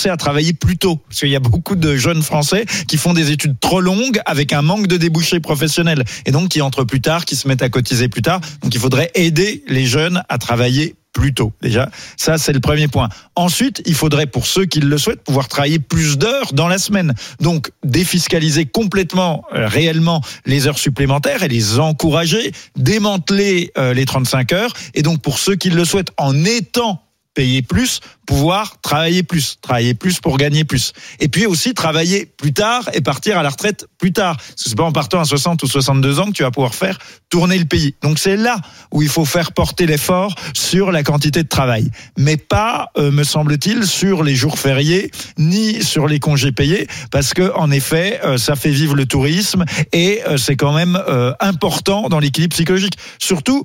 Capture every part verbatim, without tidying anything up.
commencer à travailler plus tôt. Parce qu'il y a beaucoup de jeunes Français qui font des études trop longues avec un manque de débouchés professionnels. Et donc, qui entrent plus tard, qui se mettent à cotiser plus tard. Donc, il faudrait aider les jeunes à travailler plus tôt. Déjà, ça, c'est le premier point. Ensuite, il faudrait, pour ceux qui le souhaitent, pouvoir travailler plus d'heures dans la semaine. Donc, défiscaliser complètement, euh, réellement, les heures supplémentaires et les encourager, démanteler euh, les trente-cinq heures. Et donc, pour ceux qui le souhaitent, en étant payer plus, pouvoir travailler plus, travailler plus pour gagner plus. Et puis aussi travailler plus tard et partir à la retraite plus tard. Parce que c'est pas en partant à soixante ou soixante-deux ans que tu vas pouvoir faire tourner le pays. Donc c'est là où il faut faire porter l'effort sur la quantité de travail. Mais pas, euh, me semble-t-il, sur les jours fériés, ni sur les congés payés, parce que, en effet, euh, ça fait vivre le tourisme et euh, c'est quand même euh, important dans l'équilibre psychologique. Surtout,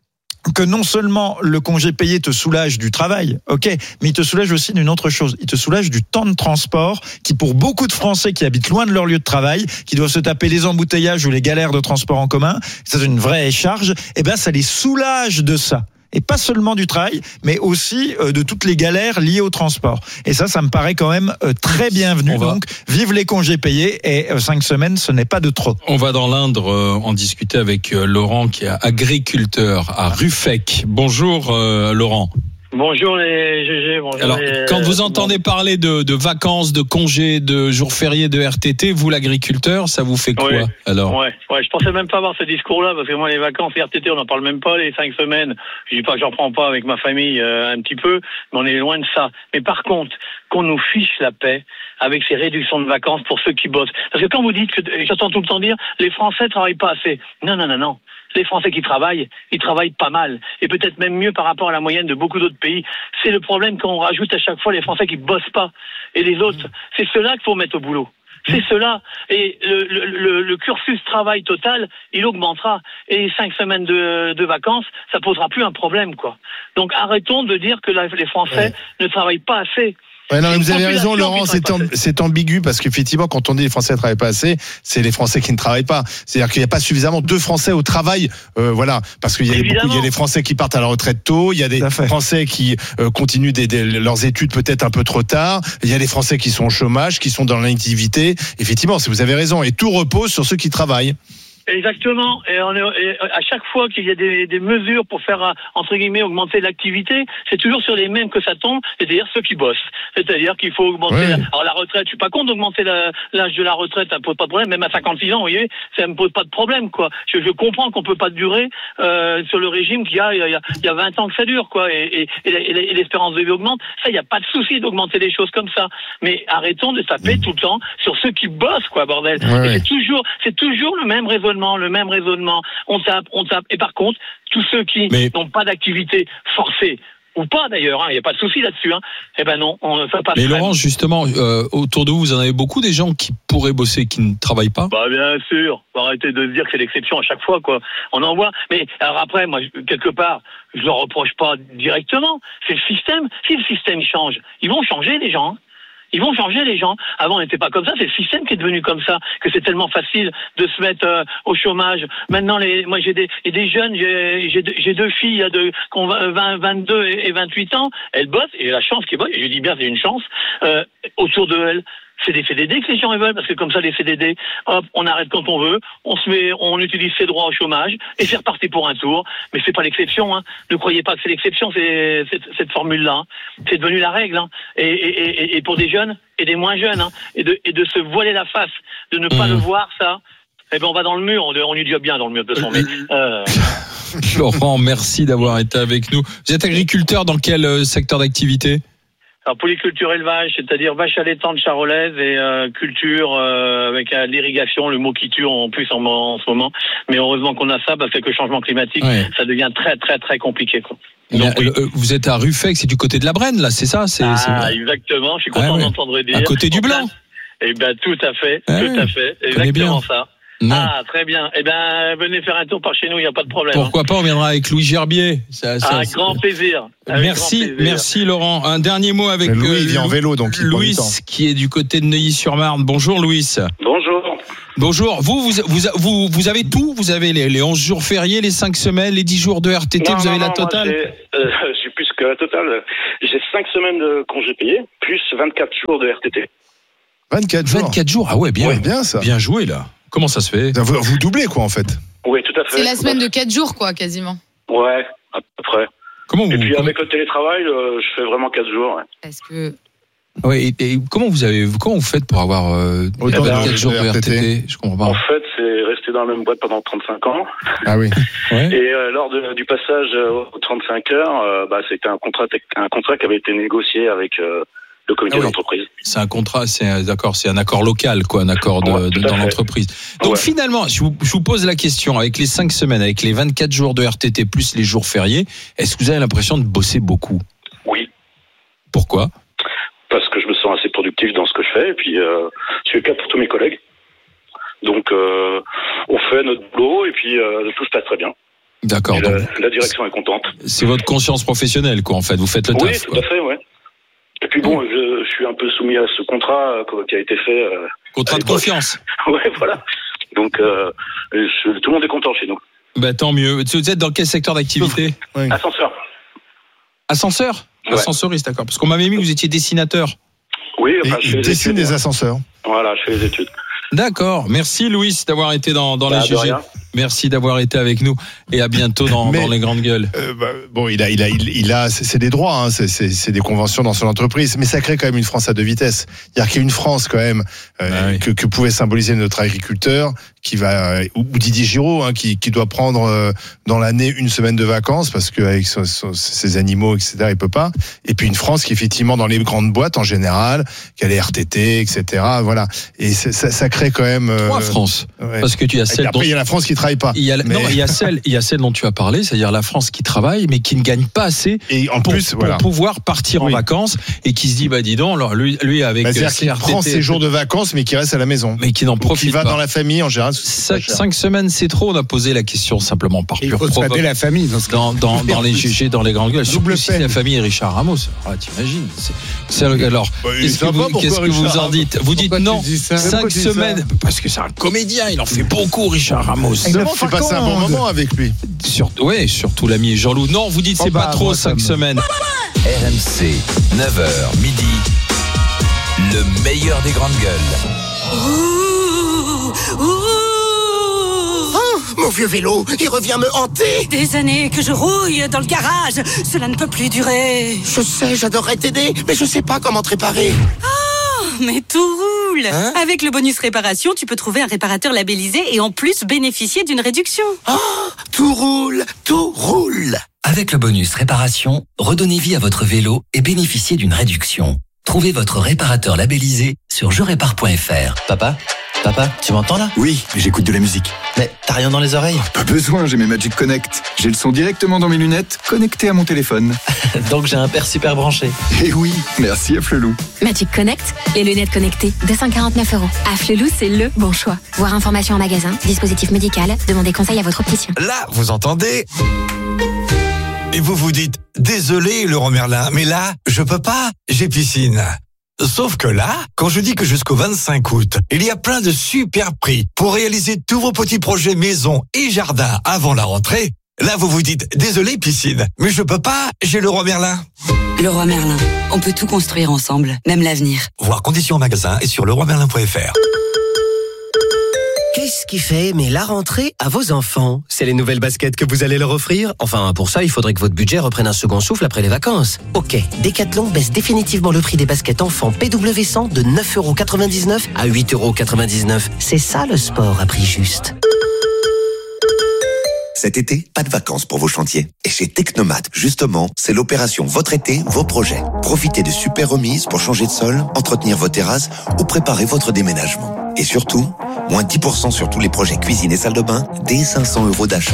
que non seulement le congé payé te soulage du travail, ok, mais il te soulage aussi d'une autre chose. Il te soulage du temps de transport qui, pour beaucoup de Français qui habitent loin de leur lieu de travail, qui doivent se taper les embouteillages ou les galères de transport en commun, c'est une vraie charge, et ben ça les soulage de ça. Et pas seulement du travail, mais aussi euh, de toutes les galères liées au transport. Et ça, ça me paraît quand même euh, très bienvenu. Donc, vive les congés payés et euh, cinq semaines, ce n'est pas de trop. On va dans l'Indre euh, en discuter avec euh, Laurent, qui est agriculteur à Ruffec. Bonjour euh, Laurent. Bonjour les G G, bonjour. Alors, les... quand vous entendez parler de, de vacances, de congés, de jours fériés, de R T T, vous l'agriculteur, ça vous fait quoi? Oui. Alors ouais, ouais, je pensais même pas avoir ce discours-là, parce que moi les vacances, les R T T, on n'en parle même pas, les cinq semaines, je dis pas que j'en prends pas avec ma famille euh, un petit peu, mais on est loin de ça. Mais par contre, qu'on nous fiche la paix avec ces réductions de vacances pour ceux qui bossent. Parce que quand vous dites, que j'entends tout le temps dire, les Français travaillent pas assez. Non, non, non, non. Les Français qui travaillent, ils travaillent pas mal. Et peut-être même mieux par rapport à la moyenne de beaucoup d'autres pays. C'est le problème quand on rajoute à chaque fois les Français qui bossent pas. Et les autres, c'est ceux-là qu'il faut mettre au boulot. C'est cela. Et le, le, le, le cursus travail total, il augmentera. Et cinq semaines de, de vacances, ça posera plus un problème, quoi. Donc arrêtons de dire que la, les Français ouais. ne travaillent pas assez. Ouais, non, vous avez raison, Laurent, c'est, amb- c'est ambigu parce qu'effectivement, quand on dit les Français ne travaillent pas assez, c'est les Français qui ne travaillent pas. C'est-à-dire qu'il n'y a pas suffisamment de Français au travail, euh, voilà, parce qu'il y a, beaucoup, il y a des Français qui partent à la retraite tôt, il y a des Français qui euh, continuent des, des, leurs études peut-être un peu trop tard, il y a des Français qui sont au chômage, qui sont dans l'inactivité. Effectivement, vous avez raison, et tout repose sur ceux qui travaillent. Exactement. Et, on est, et à chaque fois qu'il y a des, des mesures pour faire, entre guillemets, augmenter l'activité, c'est toujours sur les mêmes que ça tombe, c'est-à-dire ceux qui bossent. C'est-à-dire qu'il faut augmenter... Ouais. La, alors la retraite, je suis pas contre d'augmenter la, l'âge de la retraite, ça me pose pas de problème. Même à cinquante-six ans, vous voyez, ça me pose pas de problème, quoi. Je, je comprends qu'on peut pas durer euh, sur le régime qu'il y a, il y a, il y a vingt ans que ça dure, quoi. Et, et, et, et l'espérance de vie augmente. Ça, il n'y a pas de souci d'augmenter les choses comme ça. Mais arrêtons de taper mmh. tout le temps sur ceux qui bossent, quoi, bordel. Ouais, et c'est toujours, c'est toujours le même raisonnement. le même raisonnement, on tape, on tape, et par contre, tous ceux qui Mais... n'ont pas d'activité forcée, ou pas d'ailleurs, il hein, n'y a pas de souci là-dessus, hein, eh ben non, on ça passe. Mais Laurent, justement, euh, autour de vous, vous en avez beaucoup des gens qui pourraient bosser, qui ne travaillent pas? Bah bien sûr, faut arrêter de dire que c'est l'exception à chaque fois, quoi. On en voit, mais alors après, moi, quelque part, je leur reproche pas directement, c'est le système. Si le système change, ils vont changer les gens, hein. Ils vont changer les gens. Avant, on n'était pas comme ça. C'est le système qui est devenu comme ça, que c'est tellement facile de se mettre euh, au chômage. Maintenant, les, moi, j'ai des, et des jeunes, j'ai, j'ai, deux, j'ai deux filles de, qui ont vingt, vingt-deux et vingt-huit ans. Elles bossent, et la chance qui est bonne, et je dis bien, c'est une chance, euh, autour de elles. C'est des C D D que les gens veulent, parce que comme ça, les C D D, hop, on arrête quand on veut, on se met, on utilise ses droits au chômage, et c'est reparti pour un tour. Mais c'est pas l'exception, hein. Ne croyez pas que c'est l'exception, c'est, c'est cette formule-là, hein. C'est devenu la règle, hein. Et, et, et, et pour des jeunes, et des moins jeunes, hein. Et de, et de se voiler la face, de ne pas mmh. le voir, ça, eh ben, on va dans le mur, on, on y dit bien dans le mur, de toute façon, mais, euh... Laurent, merci d'avoir été avec nous. Vous êtes agriculteur dans quel secteur d'activité? Alors, polyculture élevage, c'est-à-dire vache allaitante charolaise et euh, culture euh, avec euh, l'irrigation, le mot qui tue en plus en, en ce moment. Mais heureusement qu'on a ça, parce que le changement climatique, ouais. ça devient très très très compliqué, quoi. Donc, oui. euh, vous êtes à Ruffec, c'est du côté de la Brenne, là, c'est ça? C'est, ah, c'est... exactement, je suis content ah, ouais. d'entendre dire. À côté du Blanc. Eh ben, tout à fait, ah, tout à fait, exactement ça. Non. Ah, très bien. Eh ben, venez faire un tour par chez nous, il n'y a pas de problème. Pourquoi pas, on viendra avec Louis Gerbier. Ça, ça, avec grand plaisir. Avec merci, grand plaisir. Merci Laurent. Un dernier mot avec Louis, euh, il vient en vélo, donc il Louis, qui est du côté de Neuilly-sur-Marne. Bonjour Louis. Bonjour. Bonjour. Vous, vous, vous, vous, vous avez tout. Vous avez les, les onze jours fériés, les cinq semaines, les dix jours de R T T. Non, vous non, avez non, la totale. Moi, j'ai, euh, j'ai plus que la totale, j'ai cinq semaines de congés payés, plus vingt-quatre jours de R T T. vingt-quatre jours. vingt-quatre jours. Ah ouais, bien. Ouais, bien ça. Bien joué là. Comment ça se fait? Vous, vous doublez quoi en fait? Oui, tout à fait. C'est la semaine de quatre jours, quoi, quasiment. Ouais, à peu près. Comment vous, et puis comment... avec le télétravail, euh, je fais vraiment quatre jours. Ouais. Est-ce que... Ouais, et, et comment vous avez, comment vous faites pour avoir euh, autant de vingt-quatre jours de R T T? Je comprends pas. En fait, c'est rester dans la même boîte pendant trente-cinq ans. Ah oui. Ouais. Et euh, lors de, du passage aux trente-cinq heures, euh, bah, c'était un contrat, un contrat qui avait été négocié avec euh, le comité ah oui. d'entreprise. C'est un contrat, c'est un, d'accord, c'est un accord local, quoi, un accord de, ouais, de, dans fait. l'entreprise. Donc ouais. finalement, je vous, je vous pose la question, avec les cinq semaines, avec les vingt-quatre jours de R T T plus les jours fériés, est-ce que vous avez l'impression de bosser beaucoup? Oui. Pourquoi? Parce que je me sens assez productif dans ce que je fais, et puis euh, c'est le cas pour tous mes collègues. Donc euh, on fait notre boulot, et puis euh, tout se passe très bien. D'accord. Et donc, la, la direction est contente. C'est votre conscience professionnelle, quoi, en fait. Vous faites le oui, taf. tout quoi. à fait, ouais. Et puis bon, je, je suis un peu soumis à ce contrat euh, qui a été fait. Euh, contrat de confiance. Ouais, voilà. Donc euh, je, tout le monde est content chez nous. Bah tant mieux. Vous êtes dans quel secteur d'activité? Oui. Ascenseur. Ascenseur? Ouais. Ascenseuriste, d'accord. Parce qu'on m'avait mis que vous étiez dessinateur. Oui, enfin, et je fais dessine des des ascenseurs. Voilà, je fais les études. D'accord. Merci Louis d'avoir été dans, dans bah, les G G. Merci d'avoir été avec nous et à bientôt dans, Mais, dans les grandes gueules. Euh, bah, bon, il a, il a, il, il a, c'est, c'est des droits, hein, c'est, c'est, c'est des conventions dans son entreprise, mais ça crée quand même une France à deux vitesses. C'est-à-dire qu'il y a une France quand même euh, ah oui. que, que pouvait symboliser notre agriculteur, qui va, ou Didier Giraud, hein, qui, qui doit prendre euh, dans l'année une semaine de vacances parce qu'avec so, so, ses animaux, et cetera, il peut pas. Et puis une France qui effectivement dans les grandes boîtes en général, qui a les R T T, et cetera. Voilà. Et ça, ça crée quand même euh, Trois France. Ouais. Parce que tu as celle. Après, dont... il y a la France qui travaille pas. Il y a, mais... Non, il y a celle, il y a celle dont tu as parlé, c'est-à-dire la France qui travaille, mais qui ne gagne pas assez et en pour, plus, pour voilà. pouvoir partir oui. en vacances et qui se dit, bah dis donc, alors lui, lui avec bah, c'est-à-dire qu'il R T T, prend ses jours de vacances, mais qui reste à la maison, mais qui n'en profite qui va pas. dans la famille en général. Cinq, cinq semaines, c'est trop. On a posé la question simplement par pure provoque. Il faut la famille dans ce dans, dans, dans les G G, dans les grandes gueules. Surtout si la famille est Richard Ramos. Ah, t'imagines. C'est, c'est, alors, bah, qu'est-ce que vous, qu'est-ce que vous en dites? Vous dites non. Cinq semaines. Parce que c'est un comédien. Il en fait beaucoup, Richard Ramos. Il faut passer un bon moment avec lui. Surtout, ouais, surtout l'ami Jean-Loup. Non, vous dites c'est oh bah, pas trop, cinq semaines. R M C, neuf heures, midi, le meilleur des grandes gueules. Ouh, ouh. Oh, mon vieux vélo, il revient me hanter. Des années que je rouille dans le garage, cela ne peut plus durer. Je sais, j'adorerais t'aider, mais je sais pas comment te réparer. Oh, mais tout roule. Hein? Avec le bonus réparation, tu peux trouver un réparateur labellisé et en plus bénéficier d'une réduction. Oh, tout roule, tout roule. Avec le bonus réparation, redonnez vie à votre vélo et bénéficiez d'une réduction. Trouvez votre réparateur labellisé sur je répare point f r. Papa ? Papa, tu m'entends là ? Oui, j'écoute de la musique. Mais t'as rien dans les oreilles ? Pas besoin, j'ai mes Magic Connect. J'ai le son directement dans mes lunettes, connecté à mon téléphone. Donc j'ai un père super branché. Eh oui, merci à Flelou. Magic Connect, les lunettes connectées, deux cent quarante-neuf euros. À Flelou, c'est le bon choix. Voir information en magasin, dispositif médical, demandez conseil à votre opticien. Là, vous entendez ? Et vous vous dites, désolé Laurent Merlin, mais là, je peux pas, j'ai piscine. Sauf que là, quand je dis que jusqu'au vingt-cinq août, il y a plein de super prix pour réaliser tous vos petits projets maison et jardin avant la rentrée, là vous vous dites, désolé piscine, mais je peux pas, j'ai Leroy Merlin. Leroy Merlin, on peut tout construire ensemble, même l'avenir. Voir conditions en magasin et sur leroy merlin point f r. Qu'est-ce qui fait aimer la rentrée à vos enfants ? C'est les nouvelles baskets que vous allez leur offrir ? Enfin, pour ça, il faudrait que votre budget reprenne un second souffle après les vacances. Ok, Decathlon baisse définitivement le prix des baskets enfants P W cent de neuf euros quatre-vingt-dix-neuf à huit euros quatre-vingt-dix-neuf. C'est ça le sport à prix juste. Cet été, pas de vacances pour vos chantiers. Et chez Technomat, justement, c'est l'opération Votre été, vos projets. Profitez de super remises pour changer de sol, entretenir vos terrasses ou préparer votre déménagement. Et surtout, moins dix pour cent sur tous les projets cuisine et salle de bain, dès cinq cents euros d'achat.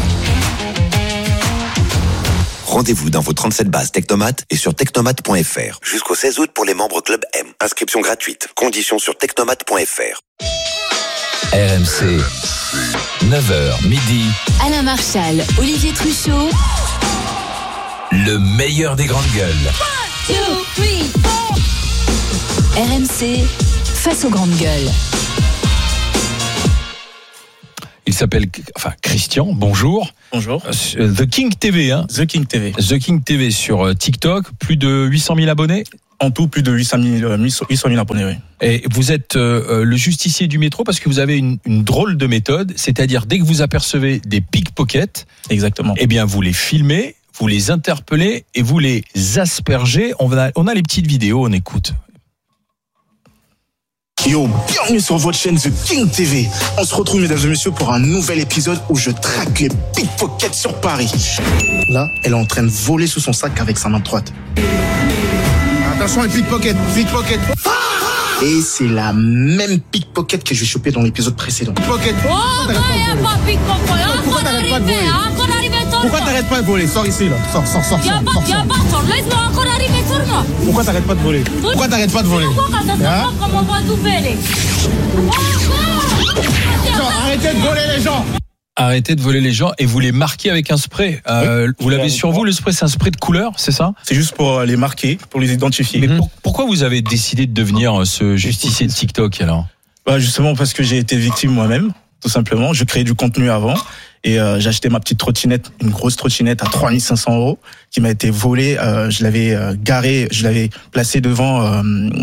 Rendez-vous dans vos trente-sept bases Technomat et sur technomat point f r. Jusqu'au seize août pour les membres Club M. Inscription gratuite. Conditions sur technomat point f r. R M C, neuf heures, midi. Alain Marchal, Olivier Truchot. Le meilleur des grandes gueules. one, two, three, four. R M C, face aux grandes gueules. Il s'appelle, enfin, Christian, bonjour. Bonjour. The King T V, hein. The King T V. The King T V sur TikTok, plus de huit cent mille abonnés. En tout, plus de huit cent mille abonnés, oui. Et vous êtes euh, le justicier du métro parce que vous avez une, une drôle de méthode, c'est-à-dire dès que vous apercevez des pickpockets, exactement, eh bien vous les filmez, vous les interpellez et vous les aspergez. On a, on a les petites vidéos, on écoute. Yo, bienvenue sur votre chaîne The King T V. On se retrouve, mesdames et messieurs, pour un nouvel épisode où je traque les pickpockets sur Paris. Là, elle est en train de voler sous son sac avec sa main droite. Attention, un pickpocket, pickpocket. Et c'est la même pickpocket que j'ai chopé dans l'épisode précédent. Pickpocket. Oh, non, il n'y a pas pickpocket. Pourquoi t'arrêtes pas de voler? Pourquoi t'arrêtes pas de voler? Sors ici, là. Sors, sors, sors. Il n'y a pas, il n'y a pas, sors. Laisse-moi encore arriver sur moi. Pourquoi t'arrêtes pas de voler? Pourquoi t'arrêtes pas de voler? Hein? Comment on va tout faire? Arrêtez de voler les gens. Arrêtez de voler les gens et vous les marquez avec un spray. Euh, oui, vous l'avez sur vous, le spray, c'est un spray de couleur, c'est ça? C'est juste pour les marquer, pour les identifier. Mais pour, pourquoi vous avez décidé de devenir ce justicier de TikTok alors? Bah justement parce que j'ai été victime moi-même, tout simplement. Je créais du contenu avant et euh, j'ai acheté ma petite trottinette, une grosse trottinette à trois mille cinq cents euros qui m'a été volée. Euh, je l'avais euh, garée, je l'avais placée devant euh,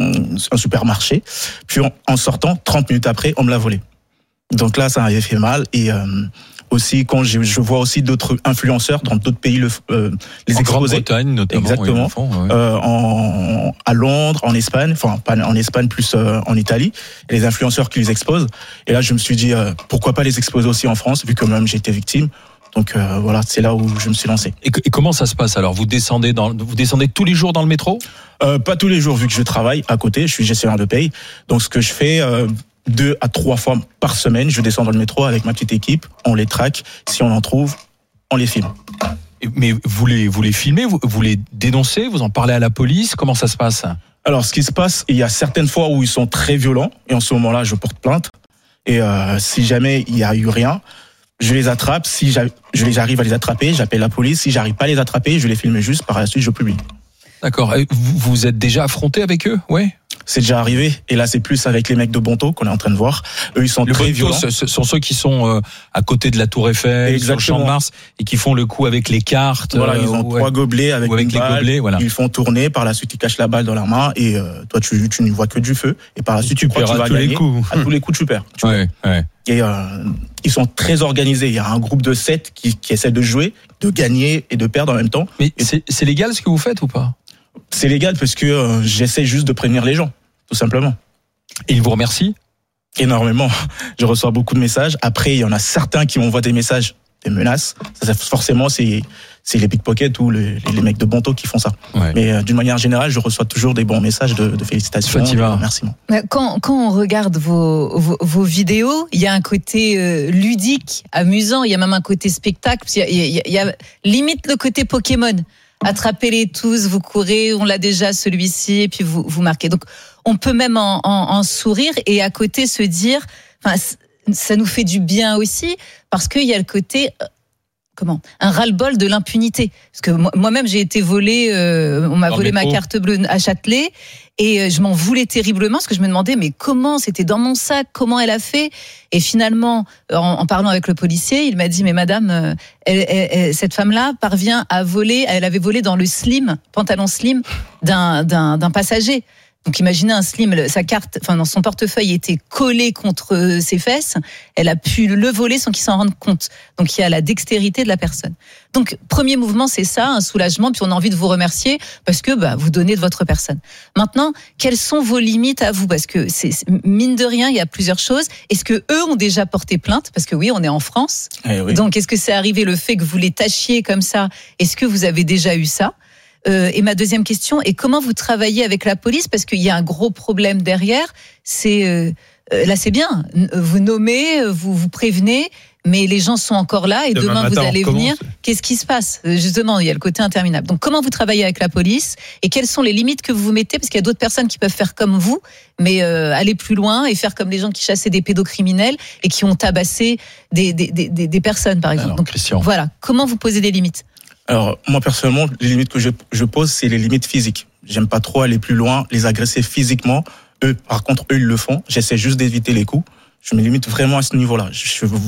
un supermarché. Puis en, en sortant, trente minutes après, on me l'a volée. Donc là, ça m'avait fait mal. Et euh, aussi, quand je, je vois aussi d'autres influenceurs dans d'autres pays le, euh, les en exposer. Grande-Bretagne notamment. Exactement. Oui, font, ouais. euh, en, à Londres, en Espagne, enfin pas en Espagne, plus euh, en Italie. Et les influenceurs qui les exposent. Et là, je me suis dit, euh, pourquoi pas les exposer aussi en France, vu que même j'ai été victime. Donc euh, voilà, c'est là où je me suis lancé. Et, et comment ça se passe alors? Vous descendez dans, vous descendez tous les jours dans le métro? euh, Pas tous les jours, vu que je travaille à côté. Je suis gestionnaire de paye. Donc ce que je fais. Euh, deux à trois fois par semaine, je descends dans le métro avec ma petite équipe, on les traque, si on en trouve, on les filme. Mais vous les, vous les filmez, vous, vous les dénoncez, vous en parlez à la police, comment ça se passe? Alors, ce qui se passe, il y a certaines fois où ils sont très violents, et en ce moment-là, je porte plainte, et euh, si jamais il n'y a eu rien, je les attrape, si j'arrive à les attraper, j'appelle la police, si j'arrive pas à les attraper, je les filme juste, par la suite, je publie. D'accord, vous, vous êtes déjà affronté avec eux? Ouais. C'est déjà arrivé, et là c'est plus avec les mecs de Bonto qu'on est en train de voir. Eux ils sont le très Bonto, violents. Ce sont ceux qui sont euh, à côté de la Tour Eiffel, sur le Champ de Mars, et qui font le coup avec les cartes. Voilà, ils ont euh, trois ouais. gobelets avec, avec une les balle, gobelets, voilà. Ils font tourner, par la suite ils cachent la balle dans leur main, et euh, toi tu, tu ne vois que du feu, et par la suite tu, tu crois que tu vas tous gagner. Les coups. À tous les coups tu perds. Tu ouais, ouais. Et euh, ils sont très organisés. Il y a un groupe de sept qui, qui essaie de jouer, de gagner et de perdre en même temps. Mais c'est, c'est légal ce que vous faites ou pas? C'est légal parce que euh, j'essaie juste de prévenir les gens. Tout simplement. Et ils vous remercient? Énormément. Je reçois beaucoup de messages. Après, il y en a certains qui m'envoient des messages, des menaces. Ça, forcément, c'est, c'est les pickpockets ou les, les mecs de Bonto qui font ça. Ouais. Mais euh, d'une manière générale, je reçois toujours des bons messages de, de félicitations, de remerciements. Quand, quand on regarde vos, vos, vos vidéos, il y a un côté euh, ludique, amusant. Il y a même un côté spectacle. Il y a, il y a, il y a limite le côté Pokémon. Attrapez-les tous, vous courez, on l'a déjà celui-ci, et puis vous vous marquez. Donc on peut même en, en, en sourire et à côté se dire, enfin ça nous fait du bien aussi parce qu'il y a le côté comment un ras-le-bol de l'impunité. Parce que moi-même j'ai été volée, euh, on m'a dans volé ma carte bleue à Châtelet et je m'en voulais terriblement parce que je me demandais mais comment, c'était dans mon sac, comment elle a fait. Et finalement, en, en parlant avec le policier, il m'a dit mais madame, elle, elle, elle, cette femme-là parvient à voler, elle avait volé dans le slim, pantalon slim d'un, d'un, d'un passager. Donc imaginez un slim, sa carte, enfin dans son portefeuille était collé contre ses fesses. Elle a pu le voler sans qu'il s'en rende compte. Donc il y a la dextérité de la personne. Donc premier mouvement c'est ça, un soulagement. Puis on a envie de vous remercier parce que bah vous donnez de votre personne. Maintenant, quelles sont vos limites à vous? Parce que c'est mine de rien, il y a plusieurs choses. Est-ce que eux ont déjà porté plainte? Parce que oui, on est en France. Eh oui. Donc est-ce que c'est arrivé le fait que vous les tâchiez comme ça? Est-ce que vous avez déjà eu ça? Euh, et ma deuxième question est comment vous travaillez avec la police parce qu'il y a un gros problème derrière. C'est euh, là c'est bien, vous nommez, vous vous prévenez, mais les gens sont encore là et demain, demain vous allez venir. Qu'est-ce qui se passe? Justement, il y a le côté interminable. Donc comment vous travaillez avec la police et quelles sont les limites que vous vous mettez parce qu'il y a d'autres personnes qui peuvent faire comme vous, mais euh, aller plus loin et faire comme les gens qui chassaient des pédocriminels et qui ont tabassé des des des, des personnes par exemple. Alors, Donc Christian. Voilà, comment vous posez des limites? Alors, moi, personnellement, les limites que je, je pose, c'est les limites physiques. J'aime pas trop aller plus loin, les agresser physiquement. Eux, par contre, eux, ils le font. J'essaie juste d'éviter les coups. Je me limite vraiment à ce niveau-là. Je, je,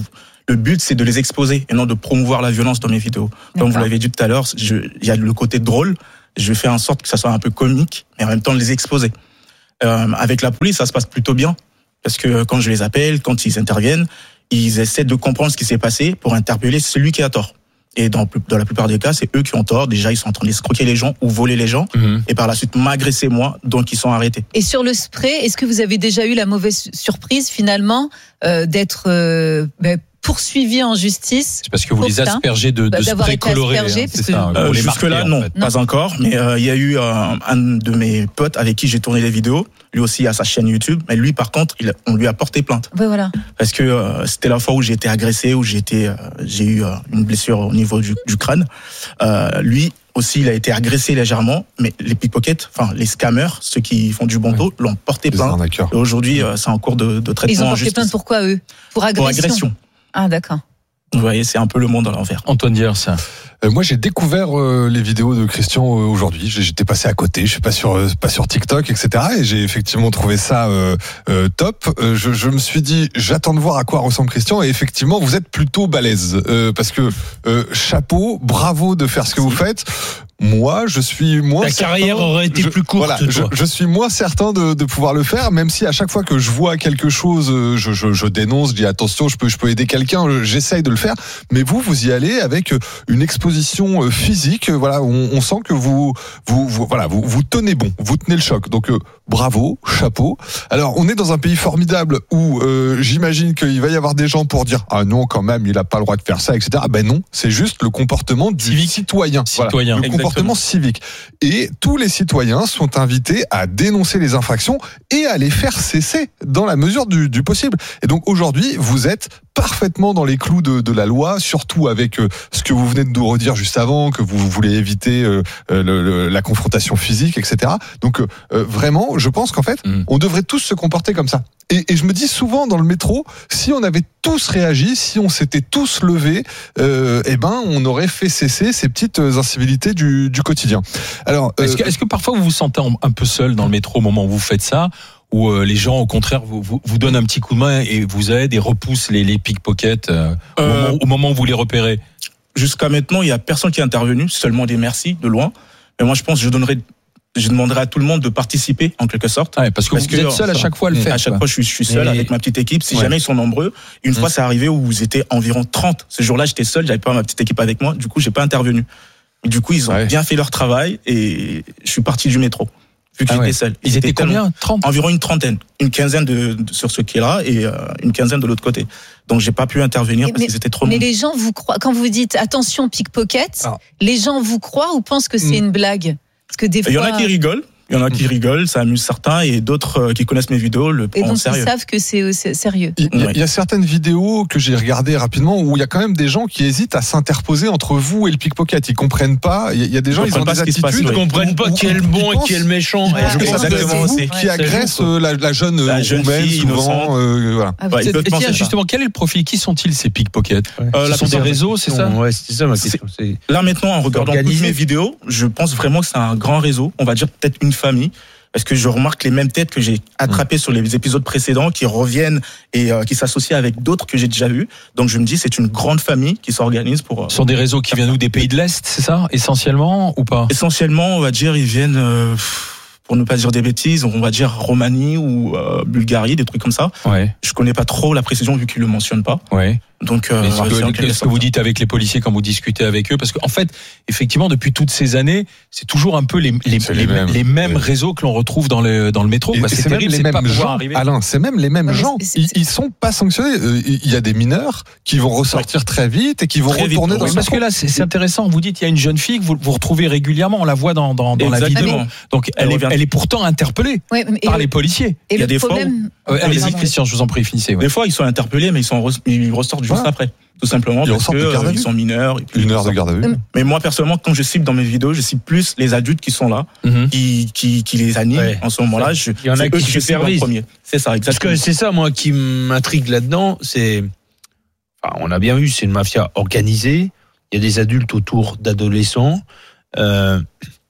Le but, c'est de les exposer et non de promouvoir la violence dans mes vidéos. Comme vous l'avez dit tout à l'heure, il y a le côté drôle. Je fais en sorte que ça soit un peu comique, mais en même temps les exposer. Euh, avec la police, ça se passe plutôt bien. Parce que quand je les appelle, quand ils interviennent, ils essaient de comprendre ce qui s'est passé pour interpeller celui qui a tort. Et dans, dans la plupart des cas, c'est eux qui ont tort. Déjà, ils sont en train d'escroquer les gens ou voler les gens. Mmh. Et par la suite, m'agresser moi, donc ils sont arrêtés. Et sur le spray, est-ce que vous avez déjà eu la mauvaise surprise, finalement, euh, d'être euh, ben, poursuivi en justice? C'est parce que vous les aspergez de, de spray coloré. Hein, c'est ça, euh, pour les jusque-là, marquer, non, en fait. pas encore. Mais il euh, y a eu euh, un de mes potes avec qui j'ai tourné les vidéos. Lui aussi a sa chaîne YouTube. Mais lui, par contre, il, on lui a porté plainte. Ouais, voilà. Parce que euh, c'était la fois où j'ai été agressé, où j'ai été, euh, j'ai eu euh, une blessure au niveau du, du crâne. Euh, lui aussi, il a été agressé légèrement. Mais les pickpockets, enfin les scammers, ceux qui font du bon taux, ouais. l'ont porté plainte. Et aujourd'hui, euh, c'est en cours de, de traitement. Ils ont en porté justice. plainte pourquoi eux? Pour agression. Pour agression. Ah d'accord. Vous voyez, c'est un peu le monde à l'envers. Antoine Dier, ça. Euh, moi, j'ai découvert euh, les vidéos de Christian euh, aujourd'hui. J'étais passé à côté. Je suis pas sur euh, pas sur TikTok, et cetera. Et j'ai effectivement trouvé ça euh, euh, top. Euh, je, je me suis dit, j'attends de voir à quoi ressemble Christian. Et effectivement, vous êtes plutôt balèze euh, parce que euh, chapeau, bravo de faire ce que vous faites. Moi, je suis moins. Ta certain, carrière aurait été je, plus courte. Voilà, je, je suis moins certain de, de pouvoir le faire, même si à chaque fois que je vois quelque chose, je, je, je dénonce, je dis attention, je peux, je peux aider quelqu'un, j'essaye de le faire. Mais vous, vous y allez avec une exposition physique. Voilà, on, on sent que vous, vous, vous, voilà, vous, vous tenez bon, vous tenez le choc. Donc euh, bravo, chapeau. Alors, on est dans un pays formidable où euh, j'imagine qu'il va y avoir des gens pour dire ah non, quand même, il a pas le droit de faire ça, et cetera. Ben non, c'est juste le comportement du civique. citoyen. Citoyen. Voilà, le comportement civique. Et tous les citoyens sont invités à dénoncer les infractions et à les faire cesser dans la mesure du, du possible. Et donc aujourd'hui, vous êtes parfaitement dans les clous de, de la loi, surtout avec euh, ce que vous venez de nous redire juste avant, que vous voulez éviter euh, le, le, la confrontation physique, et cetera. Donc euh, vraiment, je pense qu'en fait, mmh. on devrait tous se comporter comme ça. Et, et je me dis souvent dans le métro, si on avait tous réagi, si on s'était tous levés, euh, eh ben, on aurait fait cesser ces petites incivilités du, du quotidien. Alors, euh, est-ce que, est-ce que parfois vous vous sentez un peu seul dans le métro au moment où vous faites ça, où euh, les gens, au contraire, vous, vous, vous donnent un petit coup de main et vous aident et repoussent les, les pickpockets euh, euh, au, moment, au moment où vous les repérez? Jusqu'à maintenant, il y a personne qui est intervenu, seulement des merci de loin. Mais moi, je pense que je donnerais. Je demanderai à tout le monde de participer en quelque sorte. Ouais, parce que parce vous que, êtes seul à chaque fois à le faire. À chaque quoi. fois, je suis, je suis seul et... avec ma petite équipe. Si ouais. jamais ils sont nombreux, une mmh. fois, c'est arrivé où vous étiez environ trente. Ce jour-là, j'étais seul, j'avais pas ma petite équipe avec moi. Du coup, j'ai pas intervenu. Et du coup, ils ont ouais. bien fait leur travail et je suis parti du métro. Vu que ah j'étais ouais. seul. Ils, ils étaient, étaient combien? trente Environ une trentaine. Une quinzaine de, de sur ce qui est là et euh, une quinzaine de l'autre côté. Donc j'ai pas pu intervenir mais, parce que c'était trop long. Mais les gens vous croient, quand vous dites attention pickpocket, ah. les gens vous croient ou pensent que c'est mmh. une blague? Parce que des fois. Il y en a qui rigolent. Il y en a qui rigolent, ça amuse certains, et d'autres qui connaissent mes vidéos le prennent au sérieux. Et donc ils savent que c'est, c'est sérieux. Il y, a, il y a certaines vidéos que j'ai regardées rapidement où il y a quand même des gens qui hésitent à s'interposer entre vous et le pickpocket. Ils comprennent pas. Il y a des gens, ils, ils ont des attitudes. Ils ne comprennent pas qui est le bon et qui est le méchant. Ouais, je pense exactement c'est qui agresse la, la jeune la jeune roumaine fille souvent. Euh, voilà. Ah, ouais, et tiens, justement, quel est le profil? Qui sont-ils ces pickpockets? ouais. euh, Ce sont des réseaux, c'est ça? Ouais, c'est ça ma question. C'est... Là maintenant, en regardant toutes mes vidéos, je pense vraiment que c'est un grand réseau. On va dire peut-être une famille. Parce que je remarque les mêmes têtes que j'ai attrapées mmh. sur les épisodes précédents qui reviennent et euh, qui s'associent avec d'autres que j'ai déjà vus. Donc je me dis c'est une grande famille qui s'organise pour. Euh, Ce sont des réseaux qui viennent où, des pays de l'Est, c'est ça, essentiellement ou pas? Essentiellement, on va dire ils viennent. Euh, pour ne pas dire des bêtises, on va dire Roumanie ou euh, Bulgarie, des trucs comme ça. Ouais. Je connais pas trop la précision vu qu'ils le mentionnent pas. Ouais. Donc, euh, c'est que, qu'est-ce que vous dites avec les policiers quand vous discutez avec eux? Parce qu'en fait, effectivement, depuis toutes ces années, c'est toujours un peu les, les, les, les mêmes, les mêmes oui. réseaux que l'on retrouve dans le, dans le métro. Bah, c'est, c'est terrible, les c'est mêmes pas pouvoir gens, arriver. Alain, c'est même les mêmes ouais, gens. C'est, c'est... Ils, ils sont pas sanctionnés. Il y a des mineurs qui vont ressortir ouais. très vite et qui vont très retourner vite, dans oui, le parce métro. que là, c'est, c'est intéressant. Vous dites, il y a une jeune fille que vous, vous retrouvez régulièrement. On la voit dans, dans, dans la vidéo. Donc, elle, elle, est, elle est pourtant interpellée ouais, par le, les policiers. Et il y a le des problème... fois. Allez-y, Christian, je vous en prie, finissez. Des fois, ils sont interpellés, mais ils sont ils ressortent juste après. Tout simplement ils parce qu'ils sont mineurs. Et une heure de garde à vue. Mais moi, personnellement, quand je cible dans mes vidéos, je cible plus les adultes qui sont là, mm-hmm. qui, qui, qui les animent ouais. en ce moment-là. Je, il y en a qui supervisent. C'est ça, exactement. Parce que c'est ça, moi, qui m'intrigue là-dedans. C'est, enfin, on a bien vu, c'est une mafia organisée. Il y a des adultes autour d'adolescents. Euh,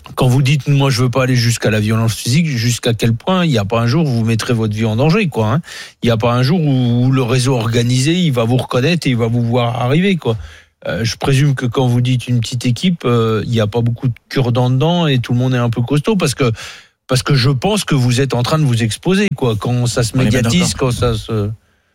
quand vous dites moi je veux pas aller jusqu'à la violence physique, jusqu'à quel point il n'y a pas un jour où vous mettrez votre vie en danger, quoi. Hein. Il n'y a pas un jour où le réseau organisé il va vous reconnaître et il va vous voir arriver, quoi. Euh, je présume que quand vous dites une petite équipe, euh, il n'y a pas beaucoup de cure-dents dedans et tout le monde est un peu costaud parce que parce que je pense que vous êtes en train de vous exposer, quoi. Quand ça se médiatise, quand ça se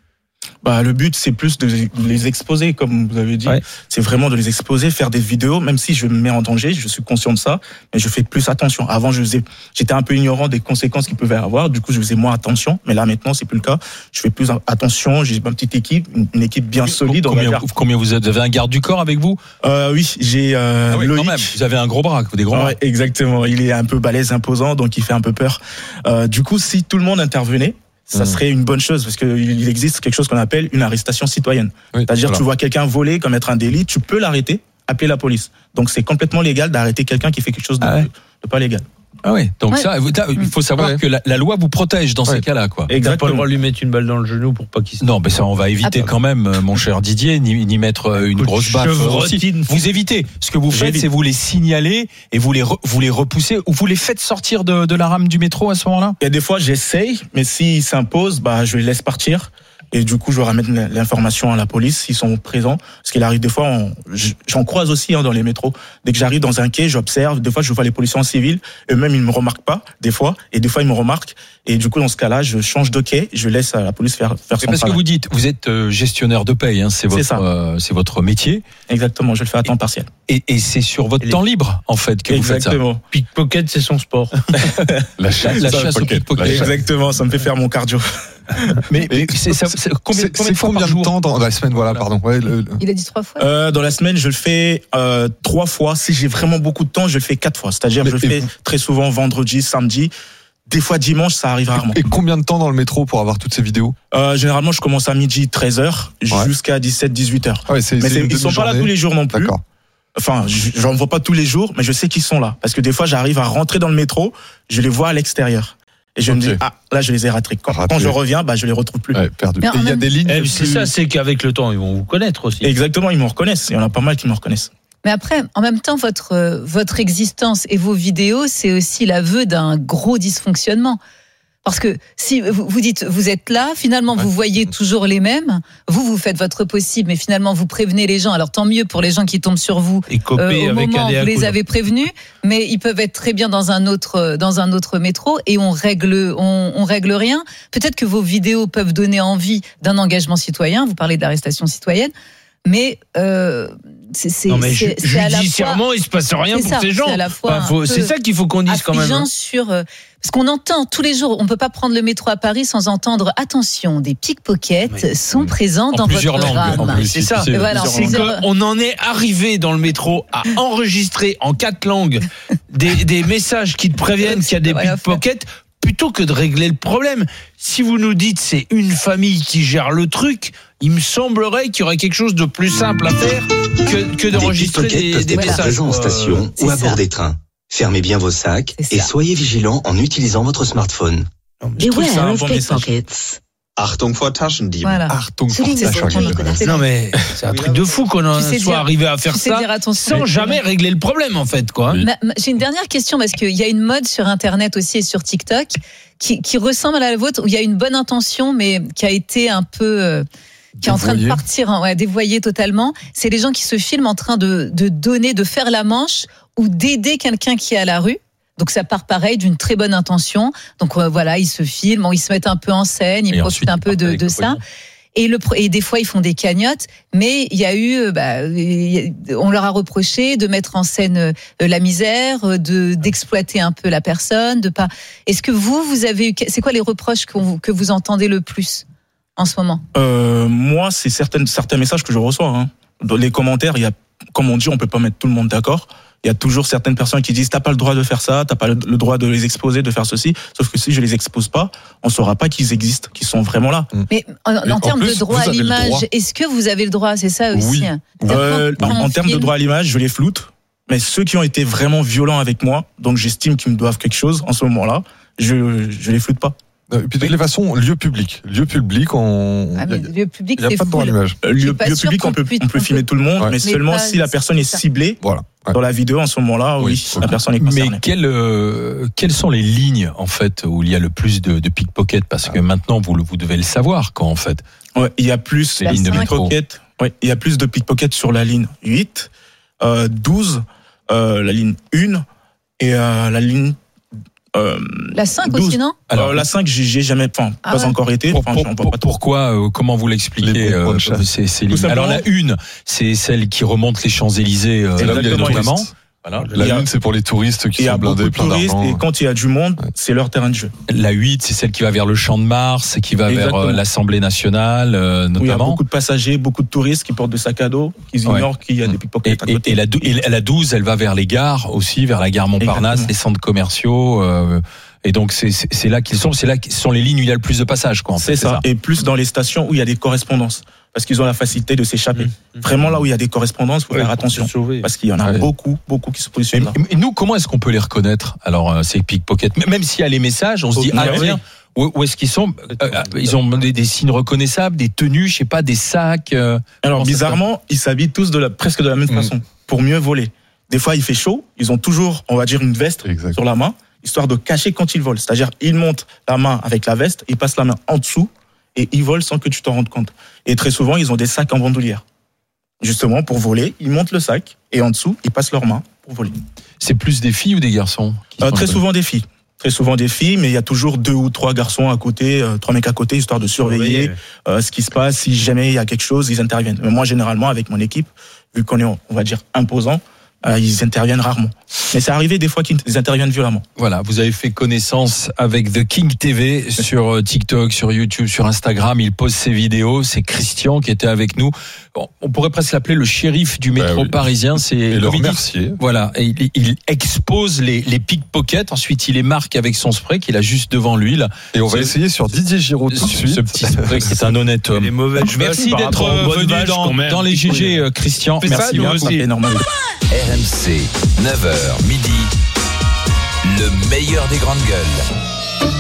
Bah, le but, c'est plus de les exposer, comme vous avez dit. Ouais. C'est vraiment de les exposer, faire des vidéos, même si je me mets en danger, je suis conscient de ça, mais je fais plus attention. Avant, je faisais, j'étais un peu ignorant des conséquences qu'il pouvait avoir, du coup, je faisais moins attention, mais là, maintenant, c'est plus le cas. Je fais plus attention, j'ai ma petite équipe, une équipe bien solide. Combien, combien vous êtes? Vous avez un garde du corps avec vous? Euh, oui, j'ai, euh, ah oui, Loïc. Quand même. Vous avez un gros bras, des gros bras. Ouais, exactement. Il est un peu balèze, imposant, donc il fait un peu peur. Euh, du coup, si tout le monde intervenait, ça serait une bonne chose parce qu'il existe quelque chose qu'on appelle une arrestation citoyenne. Oui, C'est-à-dire voilà. Tu vois quelqu'un voler, commettre un délit, tu peux l'arrêter, appeler la police. Donc c'est complètement légal d'arrêter quelqu'un qui fait quelque chose de, ah ouais. de, de pas légal. Ah oui, donc ouais. ça, il faut savoir ouais. que la, la loi vous protège dans ouais. ces cas-là, quoi. Exactement. Pas le droit de lui mettre une balle dans le genou pour pas qu'il se... Non, mais ça, on va éviter ah, quand même, mon cher Didier, ni, ni mettre une grosse baffe aussi. Vous évitez. Ce que vous faites, J'évite. c'est vous les signalez et vous les, re, vous les repoussez ou vous les faites sortir de, de la rame du métro à ce moment-là. Et des fois, j'essaye, mais s'ils s'imposent, bah, je les laisse partir. Et du coup, je ramène l'information à la police s'ils sont présents. Parce qu'il arrive des fois, on, j'en croise aussi hein, dans les métros. Dès que j'arrive dans un quai, j'observe. Des fois, je vois les policiers en civil. Eux-mêmes, ils ne me remarquent pas, des fois. Et des fois, ils me remarquent. Et du coup, dans ce cas-là, je change de quai. Je laisse la police faire, faire son parce travail. Que vous dites, vous êtes gestionnaire de paye. Hein, c'est, votre, c'est, euh, c'est votre métier. Exactement, je le fais à temps partiel. Et, et c'est sur votre les... temps libre, en fait, que Exactement. vous faites ça. Pickpocket, c'est son sport. la chasse, la chasse au pickpocket. Exactement, ça me fait faire mon cardio. mais, mais c'est, ça, c'est combien, c'est, combien de fois combien par jour de temps dans la semaine, voilà, pardon. Ouais, le, le... Il a dit trois fois. Euh, dans la semaine, je le fais euh, trois fois. Si j'ai vraiment beaucoup de temps, je le fais quatre fois. C'est-à-dire, mais, je le fais vous... très souvent vendredi, samedi. Des fois dimanche, ça arrive rarement. Et combien de temps dans le métro pour avoir toutes ces vidéos? euh, Généralement, je commence à midi, treize heures, ouais. jusqu'à dix-sept, dix-huit heures. Ouais, c'est, mais c'est ils sont pas là tous les jours non plus. D'accord. Enfin, je n'en vois pas tous les jours, mais je sais qu'ils sont là. Parce que des fois, j'arrive à rentrer dans le métro, je les vois à l'extérieur. Et je okay. me dis, ah, là, je les ai ratés. Quand, quand je reviens, bah, je les retrouve plus. Ouais, perdu. Et il y a des lignes. Eh, c'est plus... ça, c'est qu'avec le temps, ils vont vous connaître aussi. Exactement, ils me reconnaissent. Il y en a pas mal qui me reconnaissent. Mais après, en même temps, votre, euh, votre existence et vos vidéos, c'est aussi l'aveu d'un gros dysfonctionnement. Parce que si vous, vous dites, vous êtes là, finalement, vous voyez toujours les mêmes. Vous, vous faites votre possible, mais finalement, vous prévenez les gens. Alors, tant mieux pour les gens qui tombent sur vous. Et euh, au avec moment où vous les avez prévenus, mais ils peuvent être très bien dans un autre, dans un autre métro et on règle, on, on règle rien. Peut-être que vos vidéos peuvent donner envie d'un engagement citoyen. Vous parlez d'arrestation citoyenne. Mais, euh, c'est, c'est, non mais c'est, c'est judiciairement, il se passe rien pour ça, ces gens. C'est, à la fois enfin, faut, c'est ça qu'il faut qu'on dise quand même. Hein. Sur, euh, parce qu'on entend tous les jours, on peut pas prendre le métro à Paris sans entendre attention, des pickpockets oui. sont présents en dans votre langues, rame. Plus, c'est ça. C'est, voilà, c'est qu'on en est arrivé dans le métro à enregistrer en quatre langues des, des messages qui te préviennent qu'il y a des pickpockets. Plutôt que de régler le problème, si vous nous dites c'est une famille qui gère le truc, il me semblerait qu'il y aurait quelque chose de plus simple à faire que, que d'enregistrer des, des, des messages. Être présents en station ou à bord des trains. Fermez bien vos sacs et soyez vigilants en utilisant votre smartphone. Beware of pickpockets. Achtung vor Taschendieben. Voilà. Achtung vor Taschendieben. Non mais c'est un truc de fou qu'on en soit dire, arrivé à faire ça sans jamais régler le problème en fait quoi. Ma, ma, j'ai une dernière question parce qu'il y a une mode sur internet aussi et sur TikTok qui, qui ressemble à la vôtre où il y a une bonne intention mais qui a été un peu euh, qui est en train de partir, ouais, dévoyé totalement. C'est les gens qui se filment en train de, de donner, de faire la manche ou d'aider quelqu'un qui est à la rue. Donc ça part pareil d'une très bonne intention. Donc euh, voilà, ils se filment, bon, ils se mettent un peu en scène, ils et profitent un peu de, de ça. Et, le, et des fois ils font des cagnottes, mais il y a eu, bah, on leur a reproché de mettre en scène euh, la misère, de d'exploiter un peu la personne, de pas. Est-ce que vous, vous avez eu, c'est quoi les reproches que vous, que vous entendez le plus en ce moment? euh, Moi, c'est certaines, certains messages que je reçois. Hein. Dans les commentaires, il y a, comme on dit, on peut pas mettre tout le monde d'accord. Il y a toujours certaines personnes qui disent t'as pas le droit de faire ça, t'as pas le droit de les exposer, de faire ceci. Sauf que si je les expose pas, on saura pas qu'ils existent, qu'ils sont vraiment là. Mais en, en, en termes plus, de droit à l'image, droit. Est-ce que vous avez le droit? C'est ça aussi. Oui. Euh, en, en termes de droit à l'image, je les floute. Mais ceux qui ont été vraiment violents avec moi, donc j'estime qu'ils me doivent quelque chose en ce moment-là, je je les floute pas. Et puis de toute façon, lieu public, lieu public, on. Ah, mais lieu public, il n'y a c'est pas de droit à l'image. Lieu, lieu public, on peut, on peut filmer tout le monde, ouais. mais, mais seulement pas, si la personne est ciblée. Voilà. Ouais. Dans la vidéo, en ce moment-là, oui, oui la personne est concernée. Mais quelles, euh, quelles sont les lignes, en fait, où il y a le plus de, de pickpockets? Parce que maintenant, vous, vous devez le savoir, quand, en fait. Ouais, il y a plus les lignes de pickpockets. Ouais, il y a plus de pickpockets sur la ligne huit, euh, douze, euh, la ligne un et euh, la ligne Euh, la cinq douze. Aussi, non? Alors, la cinq, j'y ai jamais, enfin, ah pas ouais. encore été. Pour, enfin, pour, j'en pour, pas pourquoi, euh, comment vous l'expliquez, euh, ces, ces lignes? Alors, la une, c'est celle qui remonte les Champs-Élysées, euh, notamment. Voilà. La une, c'est pour les touristes qui sont blindés, plein d'argent. Et quand il y a du monde, c'est leur terrain de jeu. La huit, c'est celle qui va vers le Champ de Mars, qui va Exactement. vers l'Assemblée nationale, euh, notamment. Où il y a beaucoup de passagers, beaucoup de touristes qui portent des sacs à dos, qui ignorent ouais. qu'il y a des pickpockets à côté. Et, et, la, et la douze, elle va vers les gares aussi, vers la gare Montparnasse, Exactement. les centres commerciaux. Euh, et donc, c'est, c'est, c'est là qu'ils sont, c'est là qu'ils sont les lignes où il y a le plus de passages, quoi. En c'est, fait, ça. c'est ça. Et plus dans les stations où il y a des correspondances. Parce qu'ils ont la facilité de s'échapper. Mmh. Vraiment, là où il y a des correspondances, il faut ouais, faire attention. Parce qu'il y en a ouais. beaucoup, beaucoup qui se positionnent là. Et nous, comment est-ce qu'on peut les reconnaître? Alors, ces pickpockets, même s'il y a les messages, on se dit, ah, tiens, où, où est-ce qu'ils sont? euh, Ils ont des, des signes reconnaissables, des tenues, je sais pas, des sacs. Euh, Alors, bizarrement, ils s'habillent tous de la, presque de la même mmh. façon, pour mieux voler. Des fois, il fait chaud, ils ont toujours, on va dire, une veste exact. sur la main, histoire de cacher quand ils volent. C'est-à-dire, ils montent la main avec la veste, ils passent la main en dessous, et ils volent sans que tu t'en rendes compte. Et très souvent, ils ont des sacs en bandoulière. Justement, pour voler, ils montent le sac et en dessous, ils passent leurs mains pour voler. C'est plus des filles ou des garçons euh, Très souvent des filles. Très souvent des filles, mais il y a toujours deux ou trois garçons à côté, euh, trois mecs à côté, histoire de surveiller oui, oui. Euh, ce qui se passe. Si jamais il y a quelque chose, ils interviennent. Mais moi, généralement, avec mon équipe, vu qu'on est, on va dire, imposant, Euh, ils interviennent rarement. Mais c'est arrivé des fois qu'ils interviennent violemment. Voilà, vous avez fait connaissance avec The King T V sur TikTok, sur YouTube, sur Instagram. Il pose ses vidéos. C'est Christian qui était avec nous. Bon, on pourrait presque l'appeler le shérif du métro bah oui. parisien. C'est et le remercier. Voilà, et il, il expose les, les pickpockets. Ensuite, il les marque avec son spray qu'il a juste devant lui là. Et on va essayer sur Didier Giraud tout de suite. Ce petit spray qui est un honnête homme. Merci d'être venu dans, dans les G G, Christian. Merci bien. C'est énorme. R M C, neuf heures midi, le meilleur des grandes gueules.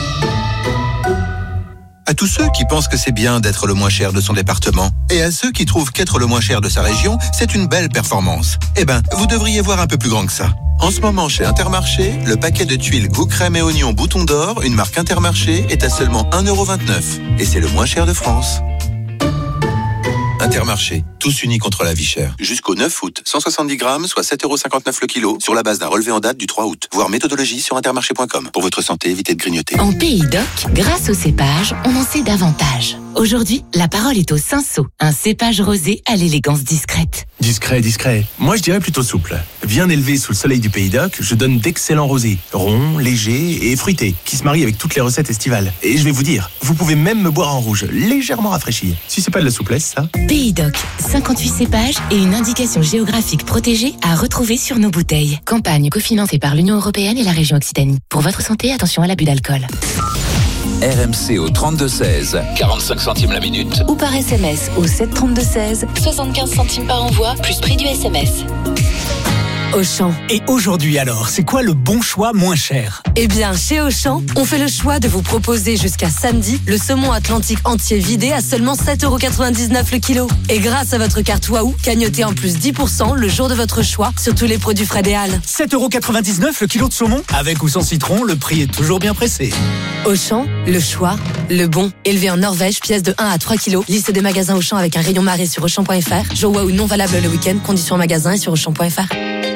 À tous ceux qui pensent que c'est bien d'être le moins cher de son département, et à ceux qui trouvent qu'être le moins cher de sa région, c'est une belle performance. Eh ben, vous devriez voir un peu plus grand que ça. En ce moment, chez Intermarché, le paquet de tuiles goût crème et oignon bouton d'or, une marque Intermarché, est à seulement un euro vingt-neuf. Et c'est le moins cher de France. Intermarché, tous unis contre la vie chère. Jusqu'au neuf août, cent soixante-dix grammes, soit sept euros cinquante-neuf le kilo, sur la base d'un relevé en date du trois août. Voir méthodologie sur intermarché point com. Pour votre santé, évitez de grignoter. En Pays d'Oc, grâce au cépage, on en sait davantage. Aujourd'hui, la parole est au Cinsault, un cépage rosé à l'élégance discrète. Discret, discret. Moi, je dirais plutôt souple. Bien élevé sous le soleil du Pays d'Oc, je donne d'excellents rosés, ronds, légers et fruités, qui se marient avec toutes les recettes estivales. Et je vais vous dire, vous pouvez même me boire en rouge, légèrement rafraîchi. Si c'est pas de la souplesse, ça. Pays d'Oc, cinquante-huit cépages et une indication géographique protégée à retrouver sur nos bouteilles. Campagne cofinancée par l'Union européenne et la région Occitanie. Pour votre santé, attention à l'abus d'alcool. R M C au trente-deux seize, quarante-cinq centimes la minute. Ou par S M S au sept trente-deux seize, soixante-quinze centimes par envoi, plus prix du S M S. Auchan. Et aujourd'hui alors, c'est quoi le bon choix moins cher? Eh bien, chez Auchan, on fait le choix de vous proposer jusqu'à samedi le saumon atlantique entier vidé à seulement sept euros quatre-vingt-dix-neuf le kilo. Et grâce à votre carte Waouh, gagnotez en plus dix pour cent le jour de votre choix sur tous les produits frais des Halles. sept euros quatre-vingt-dix-neuf le kilo de saumon? Avec ou sans citron, le prix est toujours bien pressé. Auchan, le choix, le bon. Élevé en Norvège, pièce de un à trois kilos. Liste des magasins Auchan avec un rayon marée sur Auchan point F R. Jour Waouh non valable le week-end. Conditions en magasin et sur Auchan point F R.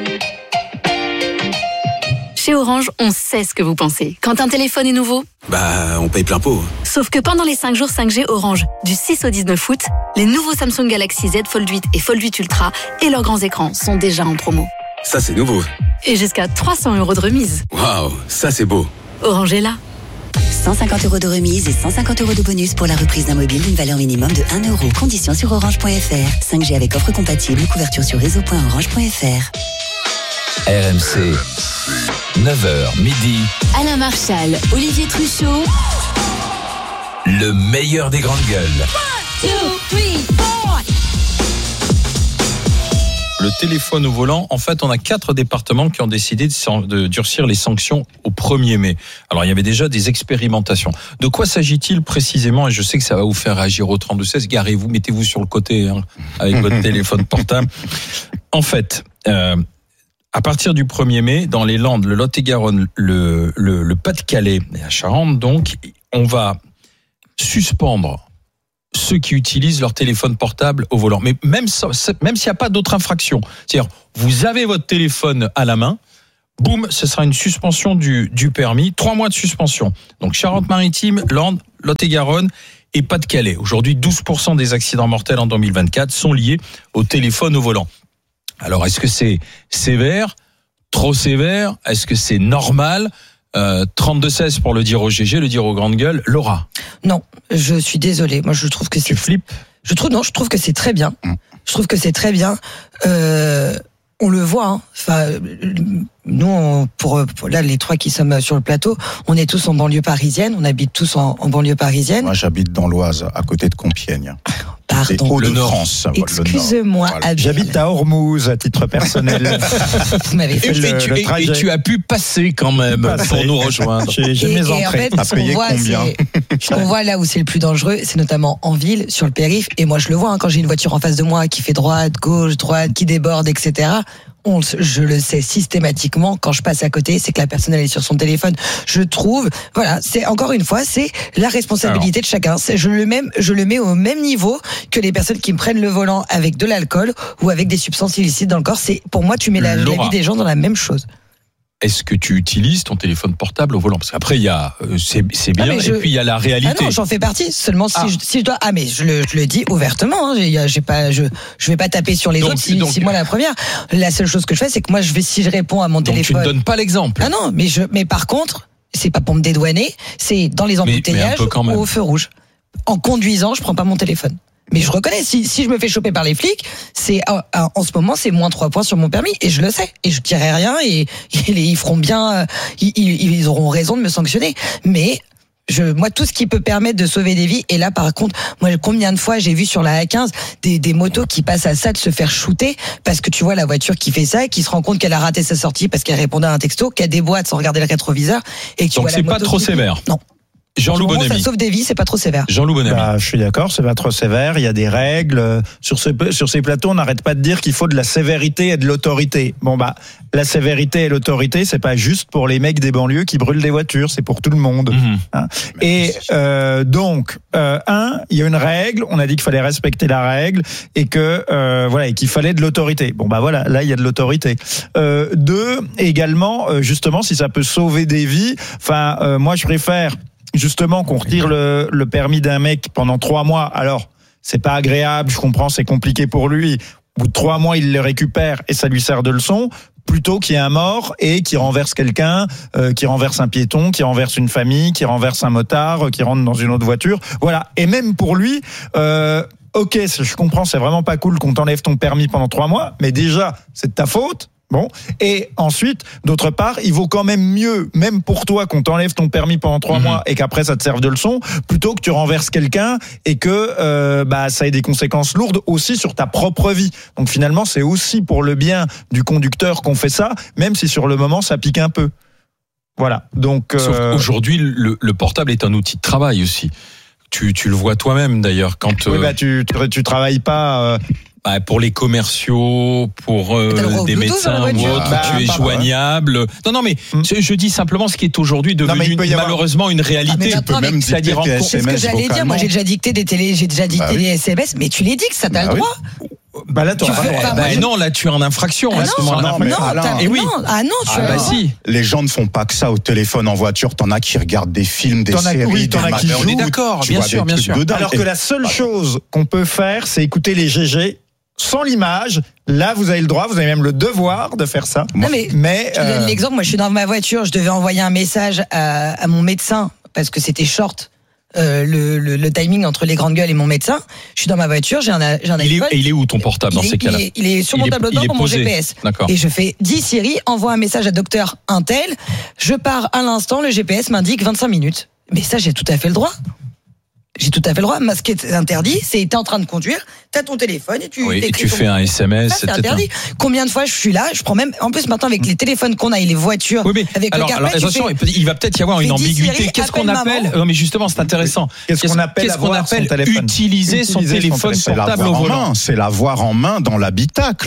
Chez Orange, on sait ce que vous pensez. Quand un téléphone est nouveau, bah, on paye plein pot. Sauf que pendant les cinq jours cinq G Orange, du six au dix-neuf août, les nouveaux Samsung Galaxy Z Fold huit et Fold huit Ultra et leurs grands écrans sont déjà en promo. Ça, c'est nouveau. Et jusqu'à trois cents euros de remise. Waouh, ça, c'est beau. Orange est là. cent cinquante euros de remise et cent cinquante euros de bonus pour la reprise d'un mobile d'une valeur minimum de un euro. Conditions sur orange point F R. cinq G avec offre compatible. Couverture sur réseau point orange point F R. R M C, neuf heures midi. Alain Marchal, Olivier Truchot. Le meilleur des grandes gueules. one, two, three, four. Le téléphone au volant, en fait, on a quatre départements qui ont décidé de, de durcir les sanctions au premier mai. Alors, il y avait déjà des expérimentations. De quoi s'agit-il précisément? Et je sais que ça va vous faire réagir au trente-deux seize. Garez-vous, mettez-vous sur le côté hein, avec votre téléphone portable. En fait, euh, à partir du premier mai, dans les Landes, le Lot-et-Garonne, le, le, le Pas-de-Calais et la Charente, donc, on va suspendre ceux qui utilisent leur téléphone portable au volant. Mais même, même s'il n'y a pas d'autre infraction, c'est-à-dire, vous avez votre téléphone à la main, boum, ce sera une suspension du, du permis, trois mois de suspension. Donc, Charente-Maritime, Landes, Lot-et-Garonne et Pas-de-Calais. Aujourd'hui, douze pour cent des accidents mortels en deux mille vingt-quatre sont liés au téléphone au volant. Alors, est-ce que c'est sévère, trop sévère? Est-ce que c'est normal? euh, trente-deux seize pour le dire au G G, le dire aux grandes gueules. Laura? Non, je suis désolée. Moi, je trouve que c'est... Tu flippes? Je trouve, non, je trouve que c'est très bien. Mmh. Je trouve que c'est très bien. Euh, on le voit, hein. Enfin, nous, on, pour, pour là, les trois qui sommes sur le plateau, on est tous en banlieue parisienne. On habite tous en, en banlieue parisienne. Moi, j'habite dans l'Oise, à côté de Compiègne. Pardon. Le France. Excuse-moi, voilà. J'habite à Ormuz à titre personnel. Vous m'avez fait et, le, tu, le et tu as pu passer quand même passer. Pour nous rejoindre. J'ai, j'ai et, mes entrées. En fait, à payer voit, combien Ce qu'on voit là où c'est le plus dangereux, c'est notamment en ville, sur le périph'. Et moi, je le vois hein, quand j'ai une voiture en face de moi qui fait droite, gauche, droite, qui déborde, et cetera. On, je le sais systématiquement quand je passe à côté, c'est que la personne elle est sur son téléphone. Je trouve, voilà, c'est encore une fois, c'est la responsabilité Alors. de chacun. C'est, je le même, je le mets au même niveau que les personnes qui me prennent le volant avec de l'alcool ou avec des substances illicites dans le corps. C'est pour moi, tu mets la, la vie des gens dans la même chose. Est-ce que tu utilises ton téléphone portable au volant? Parce qu'après, il y a, c'est, c'est bien, ah je, et puis il y a la réalité. Ah non, j'en fais partie. Seulement si, ah. je, si je dois. Ah, mais je le, je le dis ouvertement. Hein, j'ai, j'ai pas, je, je vais pas taper sur les donc, autres. Si, donc, si moi la première, la seule chose que je fais, c'est que moi, je vais si je réponds à mon donc téléphone. Donc tu ne donnes pas l'exemple. Ah non, mais je, mais par contre, c'est pas pour me dédouaner, c'est dans les embouteillages ou au feu rouge. En conduisant, je prends pas mon téléphone. Mais je reconnais, si, si je me fais choper par les flics, c'est en, en ce moment c'est moins trois points sur mon permis et je le sais et je dirai rien et, et ils feront bien, ils, ils auront raison de me sanctionner. Mais je, moi, tout ce qui peut permettre de sauver des vies. Et là, par contre, moi, combien de fois j'ai vu sur la A quinze des, des motos qui passent à ça de se faire shooter parce que tu vois la voiture qui fait ça, qui se rend compte qu'elle a raté sa sortie parce qu'elle répondait à un texto, qu'elle déboîte sans regarder le rétroviseur et que tu donc vois c'est la pas trop sévère. Non. Jean-Loup Bonamy. Ça sauve des vies, c'est pas trop sévère. Jean-Loup Bonamy. Bah, je suis d'accord, c'est pas trop sévère. Il y a des règles. Sur ce, sur ces plateaux, on n'arrête pas de dire qu'il faut de la sévérité et de l'autorité. Bon, bah, la sévérité et l'autorité, c'est pas juste pour les mecs des banlieues qui brûlent des voitures, c'est pour tout le monde. Mmh. Hein. Et, euh, donc, euh, un, il y a une règle. On a dit qu'il fallait respecter la règle et que, euh, voilà, et qu'il fallait de l'autorité. Bon, bah, voilà, là, il y a de l'autorité. Euh, deux, également, euh, justement, si ça peut sauver des vies, enfin, euh, moi, je préfère, justement, qu'on retire le, le permis d'un mec pendant trois mois. Alors, c'est pas agréable, je comprends, c'est compliqué pour lui. Au bout de trois mois, il le récupère et ça lui sert de leçon, plutôt qu'il y ait un mort et qui renverse quelqu'un, euh, qui renverse un piéton, qui renverse une famille, qui renverse un motard, qui rentre dans une autre voiture. Voilà. Et même pour lui, euh, ok, je comprends, c'est vraiment pas cool qu'on t'enlève ton permis pendant trois mois, mais déjà, c'est de ta faute. Bon. Et ensuite, d'autre part, il vaut quand même mieux, même pour toi, qu'on t'enlève ton permis pendant trois mmh. mois et qu'après ça te serve de leçon, plutôt que tu renverses quelqu'un et que euh, bah ça ait des conséquences lourdes aussi sur ta propre vie. Donc finalement, c'est aussi pour le bien du conducteur qu'on fait ça, même si sur le moment ça pique un peu. Voilà. Donc euh... aujourd'hui, le, le portable est un outil de travail aussi. Tu, tu le vois toi-même d'ailleurs quand. Oui, bah tu, tu, tu travailles pas. Euh... Bah, pour les commerciaux, pour euh, des médecins ou autres, bah, tu es joignable. Ouais. Non, non, mais hum. je, je dis simplement ce qui est aujourd'hui devenu non, une, malheureusement une réalité. Ah, tu peux même c'est-à-dire en c'est ce que j'allais dire. Moi, j'ai déjà dicté des télé, j'ai déjà dicté bah, oui. des S M S, mais tu les dictes, ça t'as bah, le droit. Oui. Bah là, tu fais, pas bah non, là, tu es en infraction. Ah à ce non, non, mais non, Alain, et oui. non, ah non, tu ah bah si. Les gens ne font pas que ça au téléphone en voiture. T'en as qui regardent des films, des t'en séries, a, oui, t'en as qui jouent. On est d'accord, bien sûr, bien sûr. Alors que la seule chose qu'on peut faire, c'est écouter les G G. Sans l'image, là vous avez le droit, vous avez même le devoir de faire ça. Non mais, mais je te donne euh... l'exemple, moi je suis dans ma voiture, je devais envoyer un message à, à mon médecin parce que c'était short. Euh, le, le, le timing entre les grandes gueules et mon médecin. Je suis dans ma voiture, j'ai un, j'ai un il iPhone. Est, et il est où ton portable dans il ces est, cas-là? il est, il est sur mon tableau de bord pour mon G P S. D'accord. Et je fais dis Siri, envoie un message à docteur Untel. Je pars à l'instant, le G P S m'indique vingt-cinq minutes. Mais ça, j'ai tout à fait le droit. J'ai tout à fait le droit. Ce qui est interdit, c'est t'es en train de conduire, t'as ton téléphone et tu oui, et tu ton... fais un S M S. Ça, c'est interdit. Combien de fois je suis là, je prends même. En plus maintenant avec les téléphones qu'on a et les voitures, oui, mais avec alors, le carpet, alors attention, fais... il va peut-être y avoir une ambiguïté. Siri, qu'est-ce qu'on appelle maman. Non mais justement, c'est intéressant. Qu'est-ce, qu'est-ce qu'on appelle, qu'est-ce qu'on appelle utiliser son téléphone, son téléphone portable au volant? C'est l'avoir en main dans l'habitacle.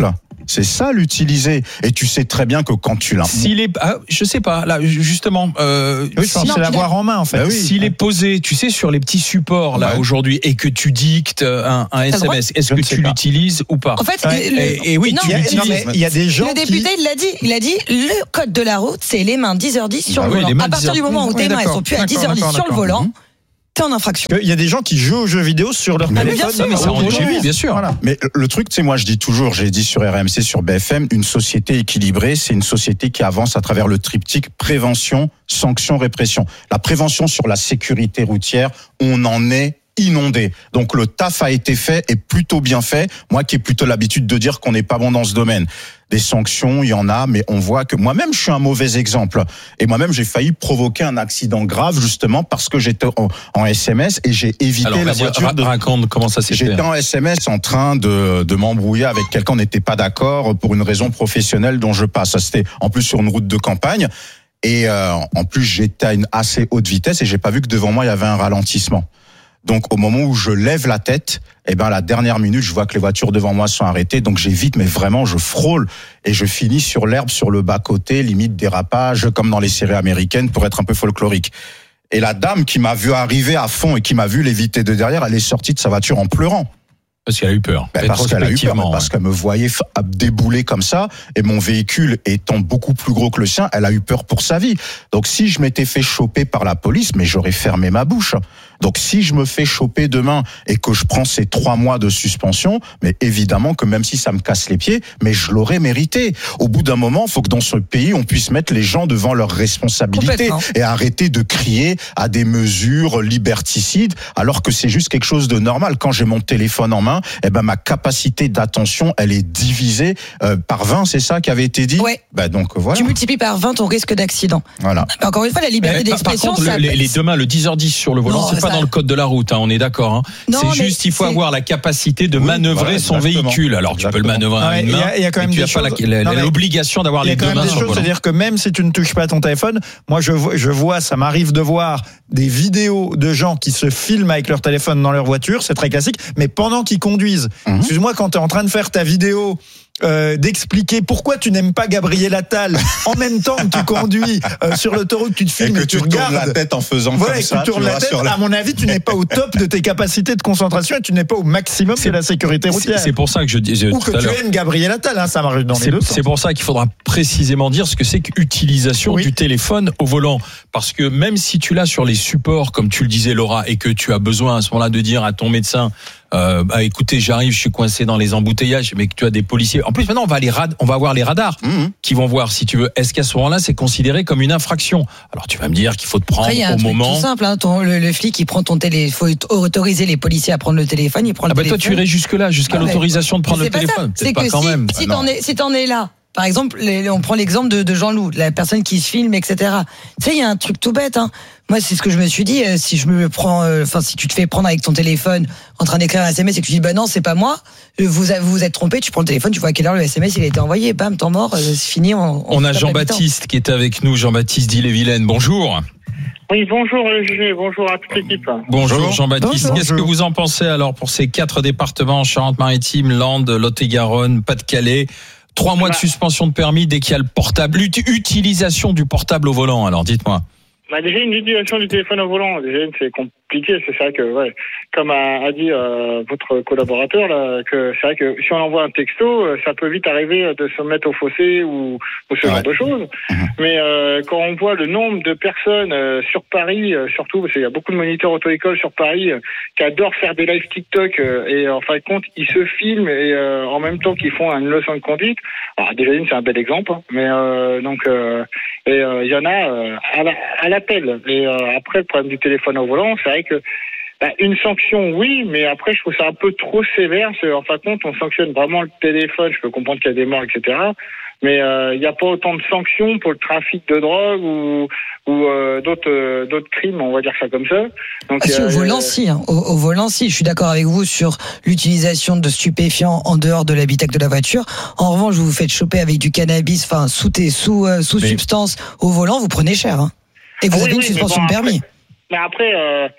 C'est ça l'utiliser. Et tu sais très bien que quand tu l'as. S'il est, ah, je sais pas, là, justement, euh, oui, c'est l'avoir en main, en fait. Bah oui. S'il est posé, tu sais, sur les petits supports, là, ouais. aujourd'hui, et que tu dictes un, un S M S, est-ce que tu l'utilises ou pas? En fait, ouais. le, et, et oui, non, tu l'utilises. Il y a des gens. Le député, qui... il l'a dit, il a dit, le code de la route, c'est les mains dix heures dix sur bah le oui, volant. À partir du moment où tes mains, elles sont plus à dix heures dix sur le volant, mmh. en infraction. Il y a des gens qui jouent aux jeux vidéo sur leur mais téléphone. Bien sûr, mais ça rend oui, bien sûr. Voilà. Mais le truc, tu sais, moi, je dis toujours, j'ai dit sur R M C, sur B F M, une société équilibrée, c'est une société qui avance à travers le triptyque prévention, sanction, répression. La prévention sur la sécurité routière, on en est inondé. Donc le taf a été fait et plutôt bien fait. Moi qui ai plutôt l'habitude de dire qu'on n'est pas bon dans ce domaine. Des sanctions, il y en a, mais on voit que moi-même, je suis un mauvais exemple. Et moi-même, j'ai failli provoquer un accident grave, justement, parce que j'étais en, en S M S et j'ai évité Alors, la voiture de... raconte comment ça s'est fait. J'étais en S M S en train de, de m'embrouiller avec quelqu'un, on n'était pas d'accord pour une raison professionnelle dont je passe. Ça, c'était en plus sur une route de campagne. Et euh, en plus, j'étais à une assez haute vitesse et j'ai pas vu que devant moi, il y avait un ralentissement. Donc, au moment où je lève la tête, eh ben, à la dernière minute, je vois que les voitures devant moi sont arrêtées. Donc, j'évite, mais vraiment, je frôle et je finis sur l'herbe, sur le bas-côté, limite dérapage, comme dans les séries américaines, pour être un peu folklorique. Et la dame qui m'a vu arriver à fond et qui m'a vu l'éviter de derrière, elle est sortie de sa voiture en pleurant. Parce qu'elle a eu peur. Ben parce qu'elle a eu peur, parce ouais. qu'elle me voyait débouler comme ça, et mon véhicule étant beaucoup plus gros que le sien, elle a eu peur pour sa vie. Donc si je m'étais fait choper par la police, mais j'aurais fermé ma bouche. Donc si je me fais choper demain et que je prends ces trois mois de suspension, mais évidemment que même si ça me casse les pieds, mais je l'aurais mérité. Au bout d'un moment, il faut que dans ce pays, on puisse mettre les gens devant leurs responsabilités et arrêter de crier à des mesures liberticides, alors que c'est juste quelque chose de normal. Quand j'ai mon téléphone en main, eh ben ma capacité d'attention, elle est divisée euh, par vingt, c'est ça qui avait été dit. Ouais. Ben donc voilà. Tu multiplies par vingt ton risque d'accident. Voilà. Mais encore une fois, la liberté mais, d'expression. Par contre, ça le, les, les demain le dix heures dix sur le volant, non, c'est ça... pas dans le code de la route. Hein, on est d'accord. Hein. Non, c'est juste, il faut c'est... avoir la capacité de oui, manœuvrer voilà, son véhicule. Alors tu peux le manœuvrer à une main. Il y a quand même tu des n'as choses... pas la, la, l'obligation d'avoir les deux mains. Il y a quand même des choses, c'est-à-dire que même si tu ne touches pas ton téléphone, moi je vois, je vois, ça m'arrive de voir des vidéos de gens qui se filment avec leur téléphone dans leur voiture, c'est très classique, mais pendant qu'ils conduisent. Mmh. Excuse-moi, quand tu es en train de faire ta vidéo euh, d'expliquer pourquoi tu n'aimes pas Gabriel Attal en même temps que tu conduis euh, sur l'autoroute, tu te filmes et, et que tu, tu regardes la tête en faisant voilà, comme et ça. Tu tournes la tête. La... À mon avis, tu n'es pas au top de tes capacités de concentration et tu n'es pas au maximum c'est, de la sécurité routière. C'est, c'est pour ça que je disais ou tout que à l'heure. tu aimes Gabriel Attal, hein, ça m'arrive dans c'est, les deux sens. C'est pour ça qu'il faudra précisément dire ce que c'est qu'utilisation oui. du téléphone au volant, parce que même si tu l'as sur les supports, comme tu le disais Laura, et que tu as besoin à ce moment-là de dire à ton médecin. Euh, bah écoutez, j'arrive, je suis coincé dans les embouteillages, mais que tu as des policiers. En plus, maintenant, on va les rad... on va avoir les radars mmh. qui vont voir, si tu veux. Est-ce qu'à ce moment-là, c'est considéré comme une infraction? Alors, tu vas me dire qu'il faut te prendre Après, y a un au truc moment. Tout simple, hein, ton, le, le flic, il prend ton téléphone. Il faut autoriser les policiers à prendre le téléphone. Il prend le ah bah téléphone. Toi, tu irais jusque là, jusqu'à ah l'autorisation de prendre le téléphone. C'est pas que quand si, même. si bah t'en es, si t'en es là. Par exemple, les, on prend l'exemple de, de Jean-Loup, la personne qui se filme, et cetera. Tu sais, il y a un truc tout bête. Hein. Moi, c'est ce que je me suis dit. Euh, si je me prends, enfin, euh, si tu te fais prendre avec ton téléphone en train d'écrire un S M S et que tu dis, bah non, c'est pas moi. Vous vous vous êtes trompé. Tu prends le téléphone, tu vois à quelle heure le S M S il a été envoyé. Bam, temps mort, euh, c'est fini. On, on, on a Jean-Baptiste qui est avec nous. Jean-Baptiste d'Ille-et-Vilaine. Bonjour. Oui, bonjour le juge, bonjour à toute l'équipe. Bonjour Jean-Baptiste, bonjour. Qu'est-ce que vous en pensez alors pour ces quatre départements, Charente-Maritime, Landes, Lot-et-Garonne, Pas-de-Calais? Trois mois bah, de suspension de permis dès qu'il y a le portable, utilisation du portable au volant, alors dites-moi. Bah déjà une utilisation du téléphone au volant, déjà c'est compliqué, c'est vrai que ouais, comme a, a dit euh, votre collaborateur là, que c'est vrai que si on envoie un texto, ça peut vite arriver de se mettre au fossé ou, ou ce ouais. genre de choses. Mmh. Mais euh, quand on voit le nombre de personnes euh, sur Paris, euh, surtout parce qu'il y a beaucoup de moniteurs auto-école sur Paris euh, qui adorent faire des lives TikTok euh, et en fin de compte ils se filment et euh, en même temps qu'ils font une leçon de conduite. Alors déjà c'est un bel exemple, hein, mais euh, donc euh, et il euh, y en a euh, à la, à la appel. Et euh, après, le problème du téléphone au volant, c'est vrai que bah, une sanction, oui, mais après, je trouve ça un peu trop sévère. C'est, en fin de compte, on sanctionne vraiment le téléphone. Je peux comprendre qu'il y a des morts, et cetera. Mais il euh, n'y a pas autant de sanctions pour le trafic de drogue ou, ou euh, d'autres, euh, d'autres crimes, on va dire ça comme ça. Donc, ah, si, euh, au volant, si. Hein. Au, au volant, si. Je suis d'accord avec vous sur l'utilisation de stupéfiants en dehors de l'habitacle de la voiture. En revanche, vous vous faites choper avec du cannabis, enfin, sous, tes, sous, euh, sous mais... substance au volant, vous prenez cher. Hein. Et vous ah, avez oui, une suspension bon, de permis. Après, mais après, euh,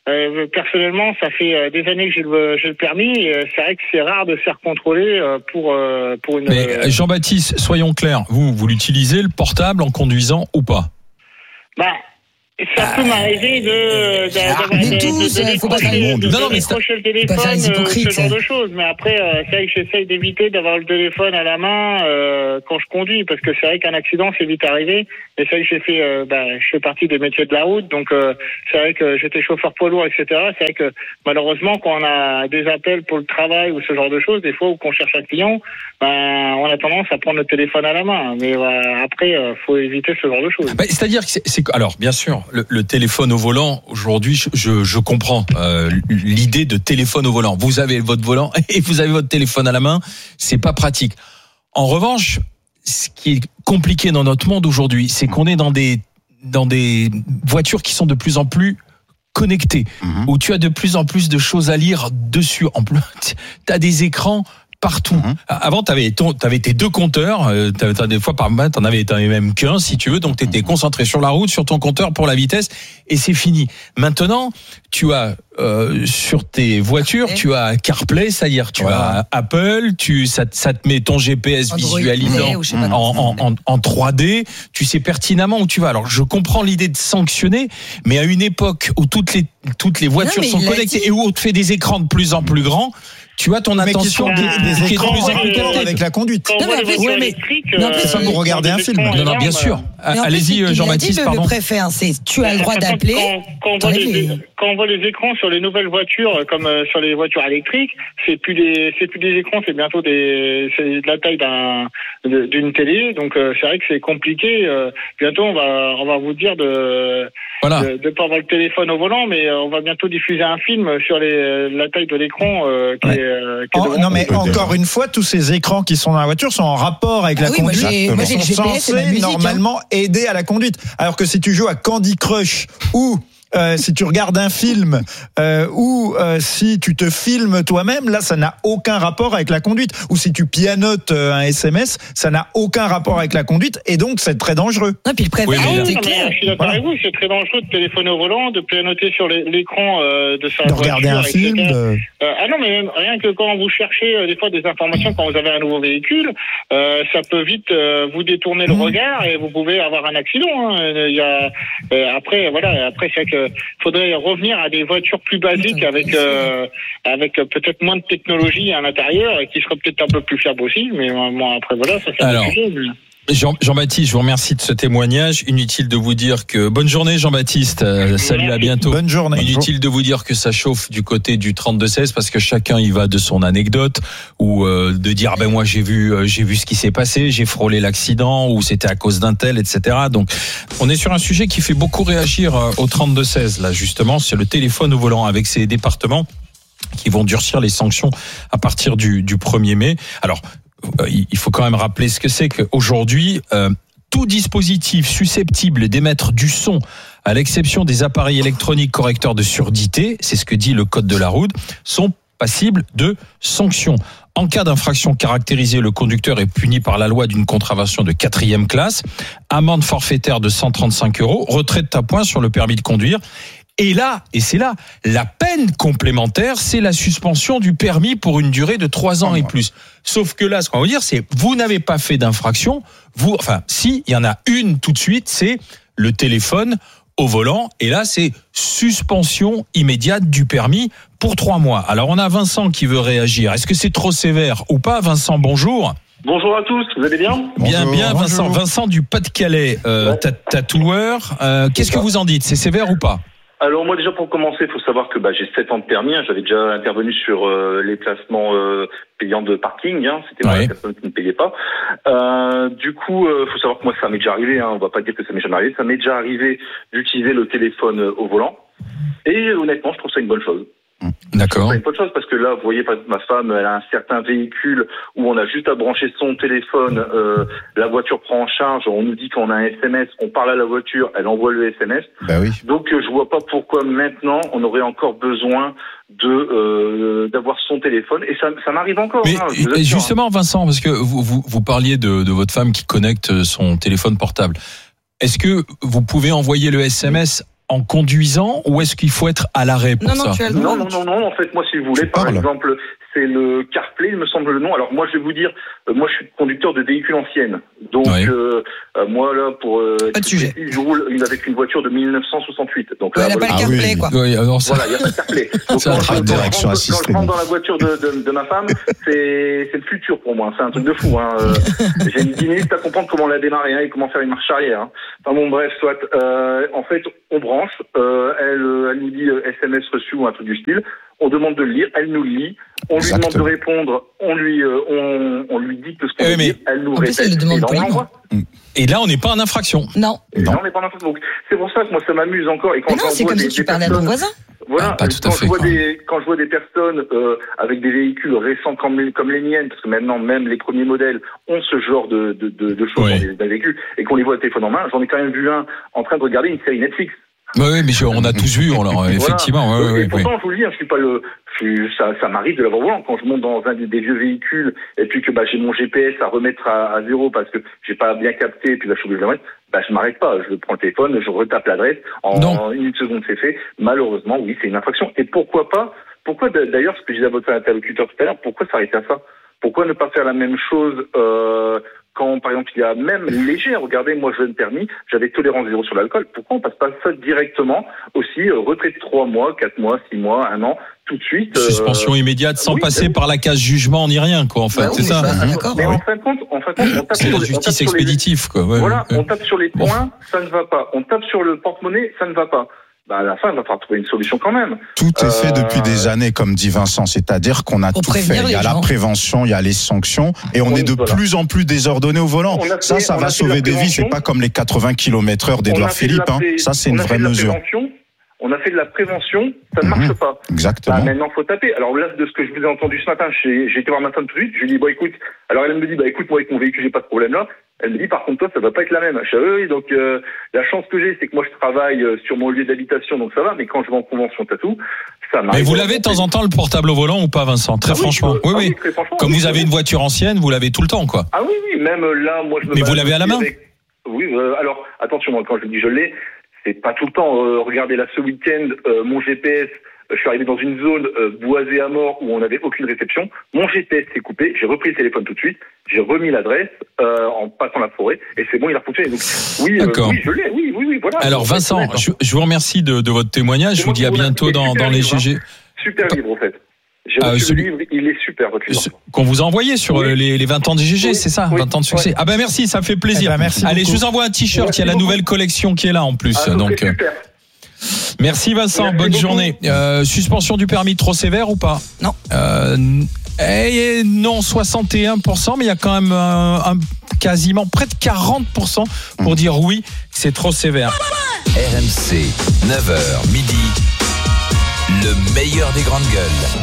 euh, personnellement, ça fait euh, des années que j'ai le, j'ai le permis. Et euh, c'est vrai que c'est rare de se faire contrôler euh, pour euh, pour une. Mais Jean-Baptiste, soyons clairs, vous vous l'utilisez le portable en conduisant ou pas? Bah. Ça peut m'arriver de, d'avoir de, de, de, de, de, de décrocher le téléphone, ce genre de choses. Mais après, euh, c'est vrai que j'essaye d'éviter d'avoir le téléphone à la main euh, quand je conduis, parce que c'est vrai qu'un accident, c'est vite arrivé. Et c'est vrai que j'ai fait, euh, bah, je fais partie des métiers de la route, donc euh, c'est vrai que j'étais chauffeur poids lourd, et cetera. C'est vrai que malheureusement, quand on a des appels pour le travail ou ce genre de choses, des fois, ou qu'on cherche un client, ben, on a tendance à prendre le téléphone à la main. Mais euh, après, euh, faut éviter ce genre de choses. Bah, c'est-à-dire que c'est, c'est alors, bien sûr. Le, le téléphone au volant, aujourd'hui, je, je, je comprends euh, l'idée de téléphone au volant. Vous avez votre volant et vous avez votre téléphone à la main, c'est pas pratique. En revanche, ce qui est compliqué dans notre monde aujourd'hui, c'est qu'on est dans des dans des voitures qui sont de plus en plus connectées, mmh. où tu as de plus en plus de choses à lire dessus. En plus, tu as des écrans partout. Mmh. Avant, t'avais ton, t'avais tes deux compteurs. Euh, t'avais, t'avais des fois par mois, t'en avais, t'avais même qu'un si tu veux. Donc, t'étais mmh. concentré sur la route, sur ton compteur pour la vitesse, et c'est fini. Maintenant, tu as euh, sur tes voitures, okay. tu as CarPlay, c'est-à-dire tu voilà. as Apple, tu ça, ça te met ton G P S Android visualisant mmh. en, en, en, en trois D. Tu sais pertinemment où tu vas. Alors, je comprends l'idée de sanctionner, mais à une époque où toutes les toutes les voitures non, sont connectées et où on te fait des écrans de plus en plus grands. Tu as ton attention des, des qui écrans est avec la conduite. Non, mais après, ouais, mais, non, c'est pas pour regarder un film. Non, non, bien sûr. Allez-y, Jean-Baptiste, pardon. Le préfère, c'est tu as le droit d'appeler. Quand, quand, on les, quand on voit les écrans sur les nouvelles voitures, comme euh, sur les voitures électriques, c'est plus des, c'est plus des écrans, c'est bientôt des, c'est de la taille d'un, d'une télé. Donc euh, c'est vrai que c'est compliqué. Euh, bientôt, on va, on va vous dire de. Voilà. De ne pas avoir le téléphone au volant, mais on va bientôt diffuser un film sur les, la taille de l'écran euh, qui, ouais. est, euh, qui est oh, non, mais encore une fois, tous ces écrans qui sont dans la voiture sont en rapport avec ah la oui, conduite. Moi j'ai, moi j'ai sont le G P S censés musique, normalement hein. aider à la conduite. Alors que si tu joues à Candy Crush ou Euh, si tu regardes un film euh, ou euh, si tu te filmes toi-même, là ça n'a aucun rapport avec la conduite. Ou si tu pianotes euh, un S M S, ça n'a aucun rapport avec la conduite et donc c'est très dangereux. Non, puis le préfet, oui, ah, oui, non, je suis d'accord voilà. avec vous, c'est très dangereux de téléphoner au volant, de pianoter sur les, l'écran euh, de sa de voiture, regarder un et cetera. film. De... Euh, ah non, mais même, rien que quand vous cherchez euh, des fois des informations quand vous avez un nouveau véhicule, euh, ça peut vite euh, vous détourner le mmh. regard et vous pouvez avoir un accident. Hein. Il y a euh, après voilà, après c'est que faudrait revenir à des voitures plus basiques avec euh, avec peut-être moins de technologie à l'intérieur et qui seraient peut-être un peu plus fiables aussi. Mais moi après voilà, ça c'est un sujet. Mais... Jean, Jean-Baptiste, je vous remercie de ce témoignage. Inutile de vous dire que bonne journée, Jean-Baptiste. Euh, salut, à bientôt. Bonne journée. Inutile de vous dire que ça chauffe du côté du trente-deux seize parce que chacun y va de son anecdote ou euh, de dire ben moi j'ai vu euh, j'ai vu ce qui s'est passé, j'ai frôlé l'accident ou c'était à cause d'un tel, et cetera. Donc on est sur un sujet qui fait beaucoup réagir euh, au trente-deux seize là justement, c'est le téléphone au volant avec ces départements qui vont durcir les sanctions à partir du, du premier mai. Alors il faut quand même rappeler ce que c'est qu'aujourd'hui, euh, tout dispositif susceptible d'émettre du son, à l'exception des appareils électroniques correcteurs de surdité, c'est ce que dit le code de la route, sont passibles de sanctions. En cas d'infraction caractérisée, le conducteur est puni par la loi d'une contravention de quatrième classe, amende forfaitaire de cent trente-cinq euros, retrait de ta points sur le permis de conduire. Et là, et c'est là, la peine complémentaire, c'est la suspension du permis pour une durée de trois ans et plus. Sauf que là, ce qu'on va dire, c'est vous n'avez pas fait d'infraction, vous, enfin, si, il y en a une tout de suite, c'est le téléphone au volant. Et là, c'est suspension immédiate du permis pour trois mois. Alors, on a Vincent qui veut réagir. Est-ce que c'est trop sévère ou pas? Vincent, bonjour. Bonjour à tous, vous allez bien? Bien, bonjour, bien, Vincent. Bonjour. Vincent du Pas-de-Calais, euh, ouais. tatoueur. Euh, qu'est-ce que vous en dites? C'est sévère ou pas? Alors moi déjà pour commencer, il faut savoir que bah, j'ai sept ans de permis, hein, j'avais déjà intervenu sur euh, les placements euh, payants de parking, hein, c'était moi ouais. la personne qui ne payait pas. Euh, du coup, il euh, faut savoir que moi ça m'est déjà arrivé, hein, on va pas dire que ça m'est jamais arrivé, ça m'est déjà arrivé d'utiliser le téléphone euh, au volant. Et honnêtement, je trouve ça une bonne chose. D'accord. C'est une bonne chose parce que là, vous voyez, ma femme, elle a un certain véhicule où on a juste à brancher son téléphone, euh, la voiture prend en charge, on nous dit qu'on a un S M S, on parle à la voiture, elle envoie le S M S. Bah oui. Donc, euh, je vois pas pourquoi maintenant on aurait encore besoin de euh, d'avoir son téléphone et ça, ça m'arrive encore. Mais hein, et justement, Vincent, parce que vous vous, vous parliez de, de votre femme qui connecte son téléphone portable. Est-ce que vous pouvez envoyer le S M S en conduisant ou est-ce qu'il faut être à l'arrêt pour non, ça? Non, tu as le non, non, non, non. En fait, moi, si vous voulez, par exemple, c'est le CarPlay, il me semble le nom. Alors moi, je vais vous dire, euh, moi, je suis conducteur de véhicules anciennes. Donc, oui. euh, euh, moi, là, pour euh, pas de sujet. je roule avec une voiture de mille neuf cent soixante-huit. Donc là, ouais, voilà. pas le CarPlay, ah, oui. quoi. Oui, alors ça... Voilà, il n'y a pas de CarPlay. Donc, quand, quand, direction quand, quand je rentre dans la voiture de, de, de ma femme, c'est, c'est le futur pour moi. C'est un truc de fou. Hein. Euh, j'ai une dix minutes à comprendre comment la démarrer hein, et comment faire une marche arrière. Hein. Enfin bon, bref, soit. Euh, en fait, on branche. Euh, elle, elle nous dit euh, S M S reçu ou un truc du style. On demande de le lire, elle nous le lit. On Exactement. lui demande de répondre, on lui, euh, on, on lui dicte ce qu'on veut dire, elle nous répète. Elle le demande et, là, et là, on n'est pas en infraction. Non. Et là, on n'est pas en infraction. Donc, c'est pour ça que moi, ça m'amuse encore. Et quand non, c'est comme si tu parlais à ton voisin. Voilà, ah, pas tout quand, à fait, je vois des, quand je vois des personnes euh, avec des véhicules récents comme les, comme les miennes, parce que maintenant même les premiers modèles ont ce genre de, de, de, de choses oui. dans, les, dans les véhicules, et qu'on les voit au téléphone en main, j'en ai quand même vu un en train de regarder une série Netflix. Oui, oui, mais je, on a tous vu, alors, voilà. effectivement. Ouais, ouais, et pourtant, oui. je vous le dis, je suis pas le, je suis, ça, ça m'arrive de l'avoir volant quand je monte dans un des, des vieux véhicules et puis que bah j'ai mon G P S à remettre à, à zéro parce que j'ai pas bien capté et puis là je suis obligé de le mettre. Bah je m'arrête pas, je prends le téléphone, je retape l'adresse en, en une seconde c'est fait. Malheureusement, oui, c'est une infraction. Et pourquoi pas? Pourquoi d'ailleurs, ce que je disais à votre interlocuteur tout à l'heure, pourquoi s'arrêter à ça? Pourquoi ne pas faire la même chose euh, quand, par exemple, il y a même léger, regardez, moi, je donne permis, j'avais tolérance zéro sur l'alcool. Pourquoi on passe pas ça directement aussi, euh, retrait de trois mois, quatre mois, six mois, un an, tout de suite. Euh... Suspension immédiate sans oui, passer par la case jugement ni rien, quoi, en fait, bah c'est oui, ça. ça mmh. Mais en fin de compte, en fin de compte, on tape c'est sur la justice expéditive, les... quoi. Ouais, voilà, ouais. on tape sur les points, ça ne va pas. On tape sur le porte-monnaie, ça ne va pas. Bah à la fin, il va falloir trouver une solution quand même. Tout est fait euh... depuis des années, comme dit Vincent, c'est-à-dire qu'on a Pour tout fait. Il y a gens. la prévention, il y a les sanctions, et on, on est de voilà. plus en plus désordonné au volant. Fait, ça, ça va sauver des vies. C'est pas comme les quatre-vingts kilomètres heure d'Edouard Philippe. Hein. Ça, c'est une vraie mesure. On a fait de la prévention, ça ne mmh, marche pas. Exactement. Bah, maintenant, faut taper. Alors là, de ce que je vous ai entendu ce matin, j'ai, j'ai été voir ma femme tout de suite. Je lui ai dit, bon, écoute. Alors elle me dit, bah, écoute, moi, avec mon véhicule, j'ai pas de problème là. Elle me dit, par contre, toi, ça va pas être la même. Je dis, oui, donc, euh, la chance que j'ai, c'est que moi, je travaille sur mon lieu d'habitation, donc ça va. Mais quand je vais en convention tatou, ça m'arrive. Mais vous l'avez de temps en temps, le portable au volant ou pas, Vincent? Très ah, franchement. Oui, oui. oui. Très franchement, Comme oui, vous avez une voiture ancienne, vous l'avez tout le temps, quoi. Ah oui, oui. Même là, moi, je me Mais vous l'avez à la main? Avec... Oui, euh, alors, attention, moi, quand je dis je l'ai, c'est pas tout le temps. Euh, regardez, là, ce week-end, euh, mon G P S, euh, je suis arrivé dans une zone euh, boisée à mort où on n'avait aucune réception. Mon G P S s'est coupé, j'ai repris le téléphone tout de suite, j'ai remis l'adresse euh, en passant la forêt, et c'est bon, il a fonctionné. Donc, oui, euh, oui, je l'ai, oui, oui, oui, voilà. Alors, Vincent, je, je vous remercie de, de votre témoignage. C'est je vous dis à bientôt dans, dans les G G. Hein. Super livre, en fait. J'ai reçu euh, celui... le livre, il est super, votre livre. Qu'on vous a envoyé sur oui. les, les vingt ans de G G, oui. c'est ça, oui. vingt ans de succès. Oui. Ah ben merci, ça me fait plaisir. Eh ben, merci Allez, beaucoup. Je vous envoie un t-shirt, merci il y a la beaucoup. nouvelle collection qui est là en plus. Ah, donc, super. Merci Vincent, merci bonne beaucoup. journée. Euh, suspension du permis trop sévère ou pas? Non. Euh, eh, non, soixante et un pour cent, mais il y a quand même un, un, quasiment près de quarante pour cent pour mmh. dire oui, c'est trop sévère. R M C, neuf heures midi, le meilleur des grandes gueules.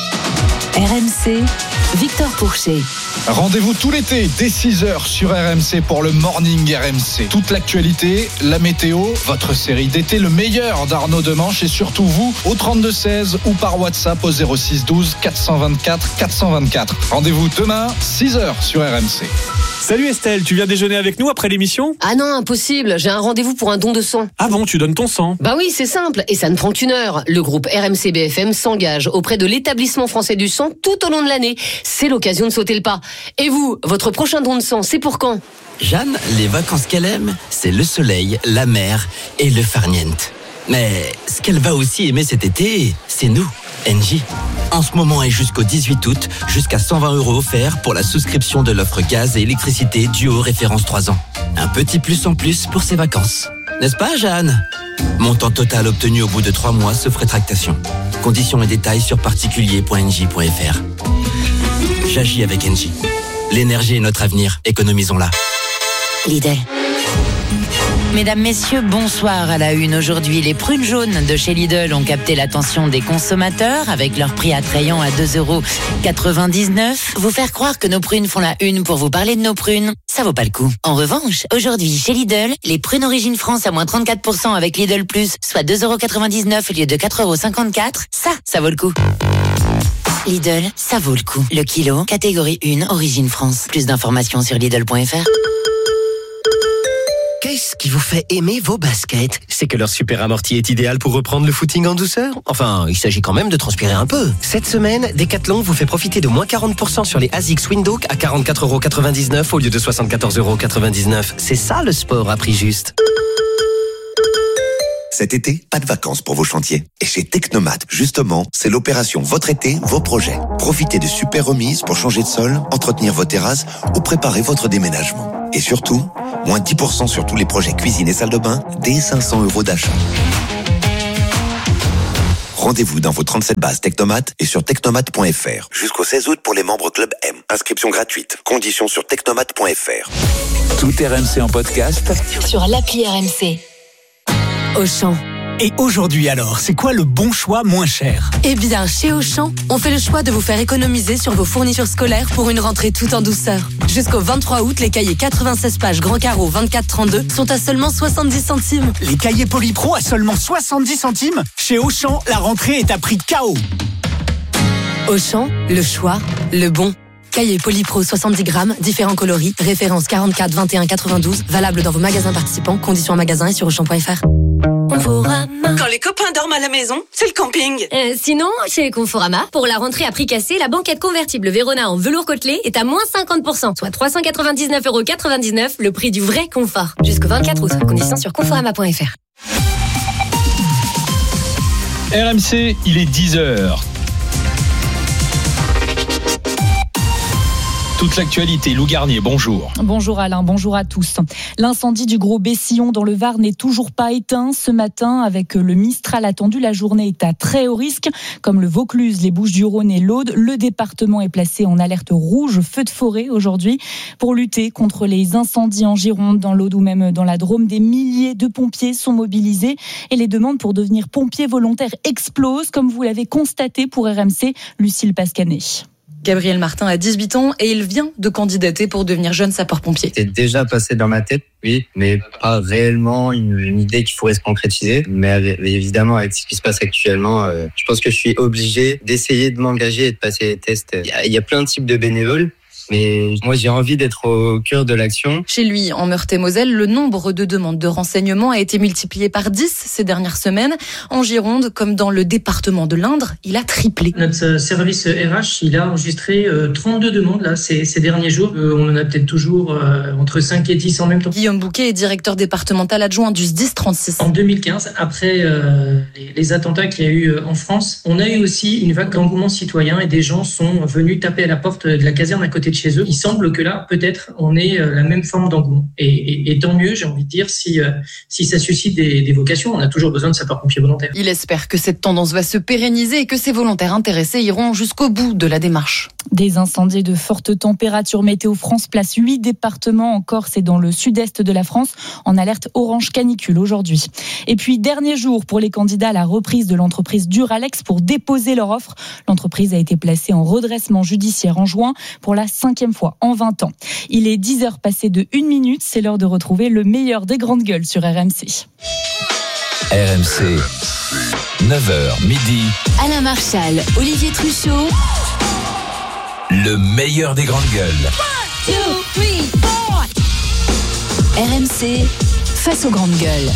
R M C, Victor Pourchet. Rendez-vous tout l'été dès six heures sur R M C pour le Morning R M C. Toute l'actualité, la météo, votre série d'été, le meilleur d'Arnaud Demanche et surtout vous au trente-deux seize ou par WhatsApp au zéro six douze quatre cent vingt-quatre quatre cent vingt-quatre. Rendez-vous demain, six heures sur R M C. Salut Estelle, tu viens déjeuner avec nous après l'émission? Ah non, impossible, j'ai un rendez-vous pour un don de sang. Ah bon, tu donnes ton sang? Bah oui, c'est simple, et ça ne prend qu'une heure. Le groupe R M C B F M s'engage auprès de l'établissement français du sang tout au long de l'année. C'est l'occasion de sauter le pas. Et vous, votre prochain don de sang, c'est pour quand? Jeanne, les vacances qu'elle aime, c'est le soleil, la mer et le farniente. Mais ce qu'elle va aussi aimer cet été, c'est nous, Engie. En ce moment et jusqu'au dix-huit août, jusqu'à cent vingt euros offerts pour la souscription de l'offre gaz et électricité duo référence trois ans. Un petit plus en plus pour ses vacances. N'est-ce pas, Jeanne? Montant total obtenu au bout de trois mois sauf rétractation. Conditions et détails sur particulier point engie point f r. J'agis avec Engie. L'énergie est notre avenir, économisons-la. Lidl. Mesdames, messieurs, bonsoir à la une. Aujourd'hui, les prunes jaunes de chez Lidl ont capté l'attention des consommateurs avec leur prix attrayant à deux euros quatre-vingt-dix-neuf. Vous faire croire que nos prunes font la une pour vous parler de nos prunes, ça vaut pas le coup. En revanche, aujourd'hui, chez Lidl, les prunes Origine France à moins trente-quatre pour cent avec Lidl Plus, soit deux euros quatre-vingt-dix-neuf au lieu de quatre euros cinquante-quatre, ça, ça vaut le coup. Lidl, ça vaut le coup. Le kilo, catégorie un, Origine France. Plus d'informations sur Lidl point f r. ce qui vous fait aimer vos baskets, c'est que leur super amorti est idéal pour reprendre le footing en douceur. Enfin, il s'agit quand même de transpirer un peu. Cette semaine, Decathlon vous fait profiter de moins quarante pour cent sur les ASICS Windhoek à quarante-quatre euros quatre-vingt-dix-neuf au lieu de soixante-quatorze euros quatre-vingt-dix-neuf. C'est ça le sport à prix juste. Cet été, pas de vacances pour vos chantiers. Et chez Technomat, justement, c'est l'opération Votre été, vos projets. Profitez de super remises pour changer de sol, entretenir vos terrasses ou préparer votre déménagement. Et surtout, moins dix pour cent sur tous les projets cuisine et salle de bain, dès cinq cents euros d'achat. Rendez-vous dans vos trente-sept bases Technomat et sur technomat point f r. Jusqu'au seize août pour les membres Club M. Inscription gratuite. Conditions sur technomat point f r. Tout R M C en podcast sur l'appli R M C. Auchan. Et aujourd'hui alors, c'est quoi le bon choix moins cher ? Eh bien, chez Auchan, on fait le choix de vous faire économiser sur vos fournitures scolaires pour une rentrée tout en douceur. Jusqu'au vingt-trois août, les cahiers quatre-vingt-seize pages grand carreau vingt-quatre trente-deux sont à seulement soixante-dix centimes. Les cahiers Polypro à seulement soixante-dix centimes ? Chez Auchan, la rentrée est à prix K O. Auchan, le choix, le bon. Cahier Polypro soixante-dix grammes, différents coloris, référence quarante-quatre vingt et un quatre-vingt-douze, valable dans vos magasins participants, conditions en magasin et sur auchan point f r. Conforama. Quand les copains dorment à la maison, c'est le camping. Euh, sinon, chez Conforama, pour la rentrée à prix cassé, la banquette convertible Vérona en velours côtelé est à moins cinquante pour cent, soit trois cent quatre-vingt-dix-neuf euros quatre-vingt-dix-neuf, le prix du vrai confort. Jusqu'au vingt-quatre août, conditions sur conforama point f r. R M C, il est dix heures. Toute l'actualité, Lou Garnier, bonjour. Bonjour Alain, bonjour à tous. L'incendie du Gros Bessillon dans le Var n'est toujours pas éteint. Ce matin, avec le Mistral attendu, la journée est à très haut risque. Comme le Vaucluse, les Bouches-du-Rhône et l'Aude, le département est placé en alerte rouge feu de forêt aujourd'hui. Pour lutter contre les incendies en Gironde, dans l'Aude ou même dans la Drôme, des milliers de pompiers sont mobilisés et les demandes pour devenir pompier volontaire explosent, comme vous l'avez constaté pour R M C, Lucille Pascanet. Gabriel Martin a dix-huit ans et il vient de candidater pour devenir jeune sapeur-pompier. C'est déjà passé dans ma tête, oui, mais pas réellement une, une idée qui pourrait se concrétiser. Mais évidemment, avec ce qui se passe actuellement, euh, je pense que je suis obligé d'essayer de m'engager et de passer les tests. Il y a, il y a plein de types de bénévoles. Mais moi, j'ai envie d'être au cœur de l'action. Chez lui, en Meurthe-et-Moselle, le nombre de demandes de renseignements a été multiplié par dix ces dernières semaines. En Gironde, comme dans le département de l'Indre, il a triplé. Notre service R H, il a enregistré trente-deux demandes là, ces, ces derniers jours. Euh, on en a peut-être toujours euh, entre cinq et dix en même temps. Guillaume Bouquet est directeur départemental adjoint du S D I S trente-six. En deux mille quinze, après euh, les, les attentats qu'il y a eu en France, on a eu aussi une vague d'engouement citoyen et des gens sont venus taper à la porte de la caserne à côté de chez eux. Il semble que là, peut-être, on ait la même forme d'engouement. Et, et, et tant mieux, j'ai envie de dire, si, euh, si ça suscite des, des vocations. On a toujours besoin de sapeurs-pompiers volontaires. Il espère que cette tendance va se pérenniser et que ces volontaires intéressés iront jusqu'au bout de la démarche. Des incendies de fortes températures. Météo France place huit départements en Corse et dans le sud-est de la France en alerte orange canicule aujourd'hui. Et puis, dernier jour pour les candidats à la reprise de l'entreprise Duralex pour déposer leur offre. L'entreprise a été placée en redressement judiciaire en juin pour la cinquième fois en vingt ans. Il est dix heures passées de une minute. C'est l'heure de retrouver le meilleur des grandes gueules sur R M C. R M C, neuf heures midi. Alain Marchal, Olivier Truchot. Le meilleur des grandes gueules. one, two, three, four. R M C, face aux grandes gueules.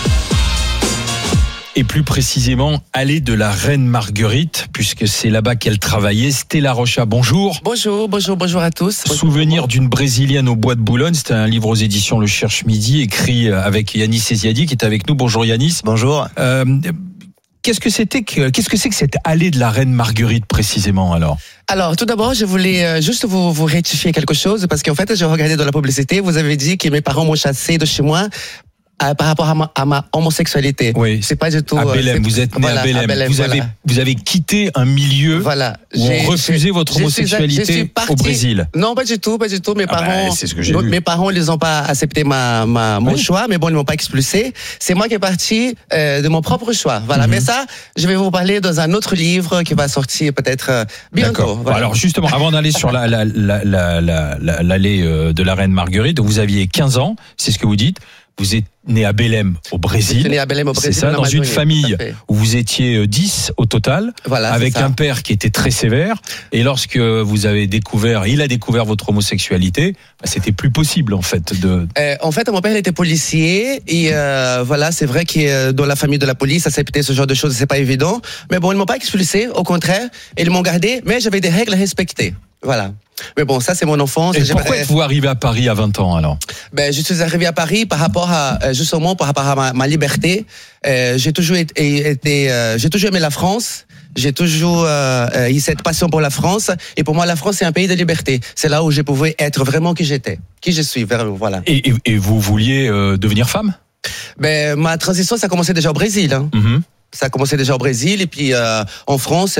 Et plus précisément, allée de la Reine Marguerite, puisque c'est là-bas qu'elle travaillait. Stella Rocha, bonjour. Bonjour, bonjour, bonjour à tous. Souvenir d'une Brésilienne au bois de Boulogne, c'est un livre aux éditions Le Cherche Midi, écrit avec Yanis Eziadi, qui est avec nous. Bonjour Yanis. Bonjour. Euh, Qu'est-ce que c'était que, qu'est-ce que c'est que cette allée de la Reine Marguerite précisément alors? Alors, tout d'abord, je voulais juste vous, vous rectifier quelque chose, parce qu'en fait, j'ai regardé dans la publicité, vous avez dit que mes parents m'ont chassé de chez moi. Euh, par rapport à ma, à ma homosexualité. Oui. C'est pas du tout. À Bélem, vous êtes né voilà, à Bélem. à Bélem vous voilà. avez, vous avez quitté un milieu voilà. où on refusait votre homosexualité suis, partie, au Brésil. Non, pas du tout, pas du tout. Mes ah parents, bah, c'est ce que j'ai donc, vu. mes parents, ils n'ont pas accepté ma, ma, mon oui. choix, mais bon, ils m'ont pas expulsé. C'est moi qui est parti euh, de mon propre choix. Voilà. Mm-hmm. Mais ça, je vais vous parler dans un autre livre qui va sortir peut-être euh, bientôt. Voilà. Alors, justement, avant d'aller sur la, la, la, la, la, la, l'allée de la Reine Marguerite, vous aviez quinze ans, c'est ce que vous dites. vous êtes né à Belém au Brésil. Né à Belém au Brésil. C'est ça, dans une famille où vous étiez dix au total, voilà, avec un père qui était très sévère. Et lorsque vous avez découvert, il a découvert votre homosexualité, bah, c'était plus possible en fait de. Euh, en fait, mon père était policier et euh, voilà, c'est vrai que dans la famille de la police, accepter ce genre de choses, c'est pas évident. Mais bon, ils m'ont pas expulsé, au contraire, ils m'ont gardé, mais j'avais des règles à respecter. Voilà. Mais bon, ça c'est mon enfance. Et pourquoi êtes-vous arrivé à Paris à vingt ans alors? Ben, je suis arrivé à Paris par rapport à justement par rapport à ma, ma liberté. Euh, j'ai toujours été, été euh, j'ai toujours aimé la France. J'ai toujours euh, eu cette passion pour la France. Et pour moi, la France c'est un pays de liberté. C'est là où je pouvais être vraiment qui j'étais, qui je suis. Voilà. Et, et, et vous vouliez euh, devenir femme? Ben, ma transition ça a commencé déjà au Brésil. Hein. Mm-hmm. Ça a commencé déjà au Brésil et puis euh, en France.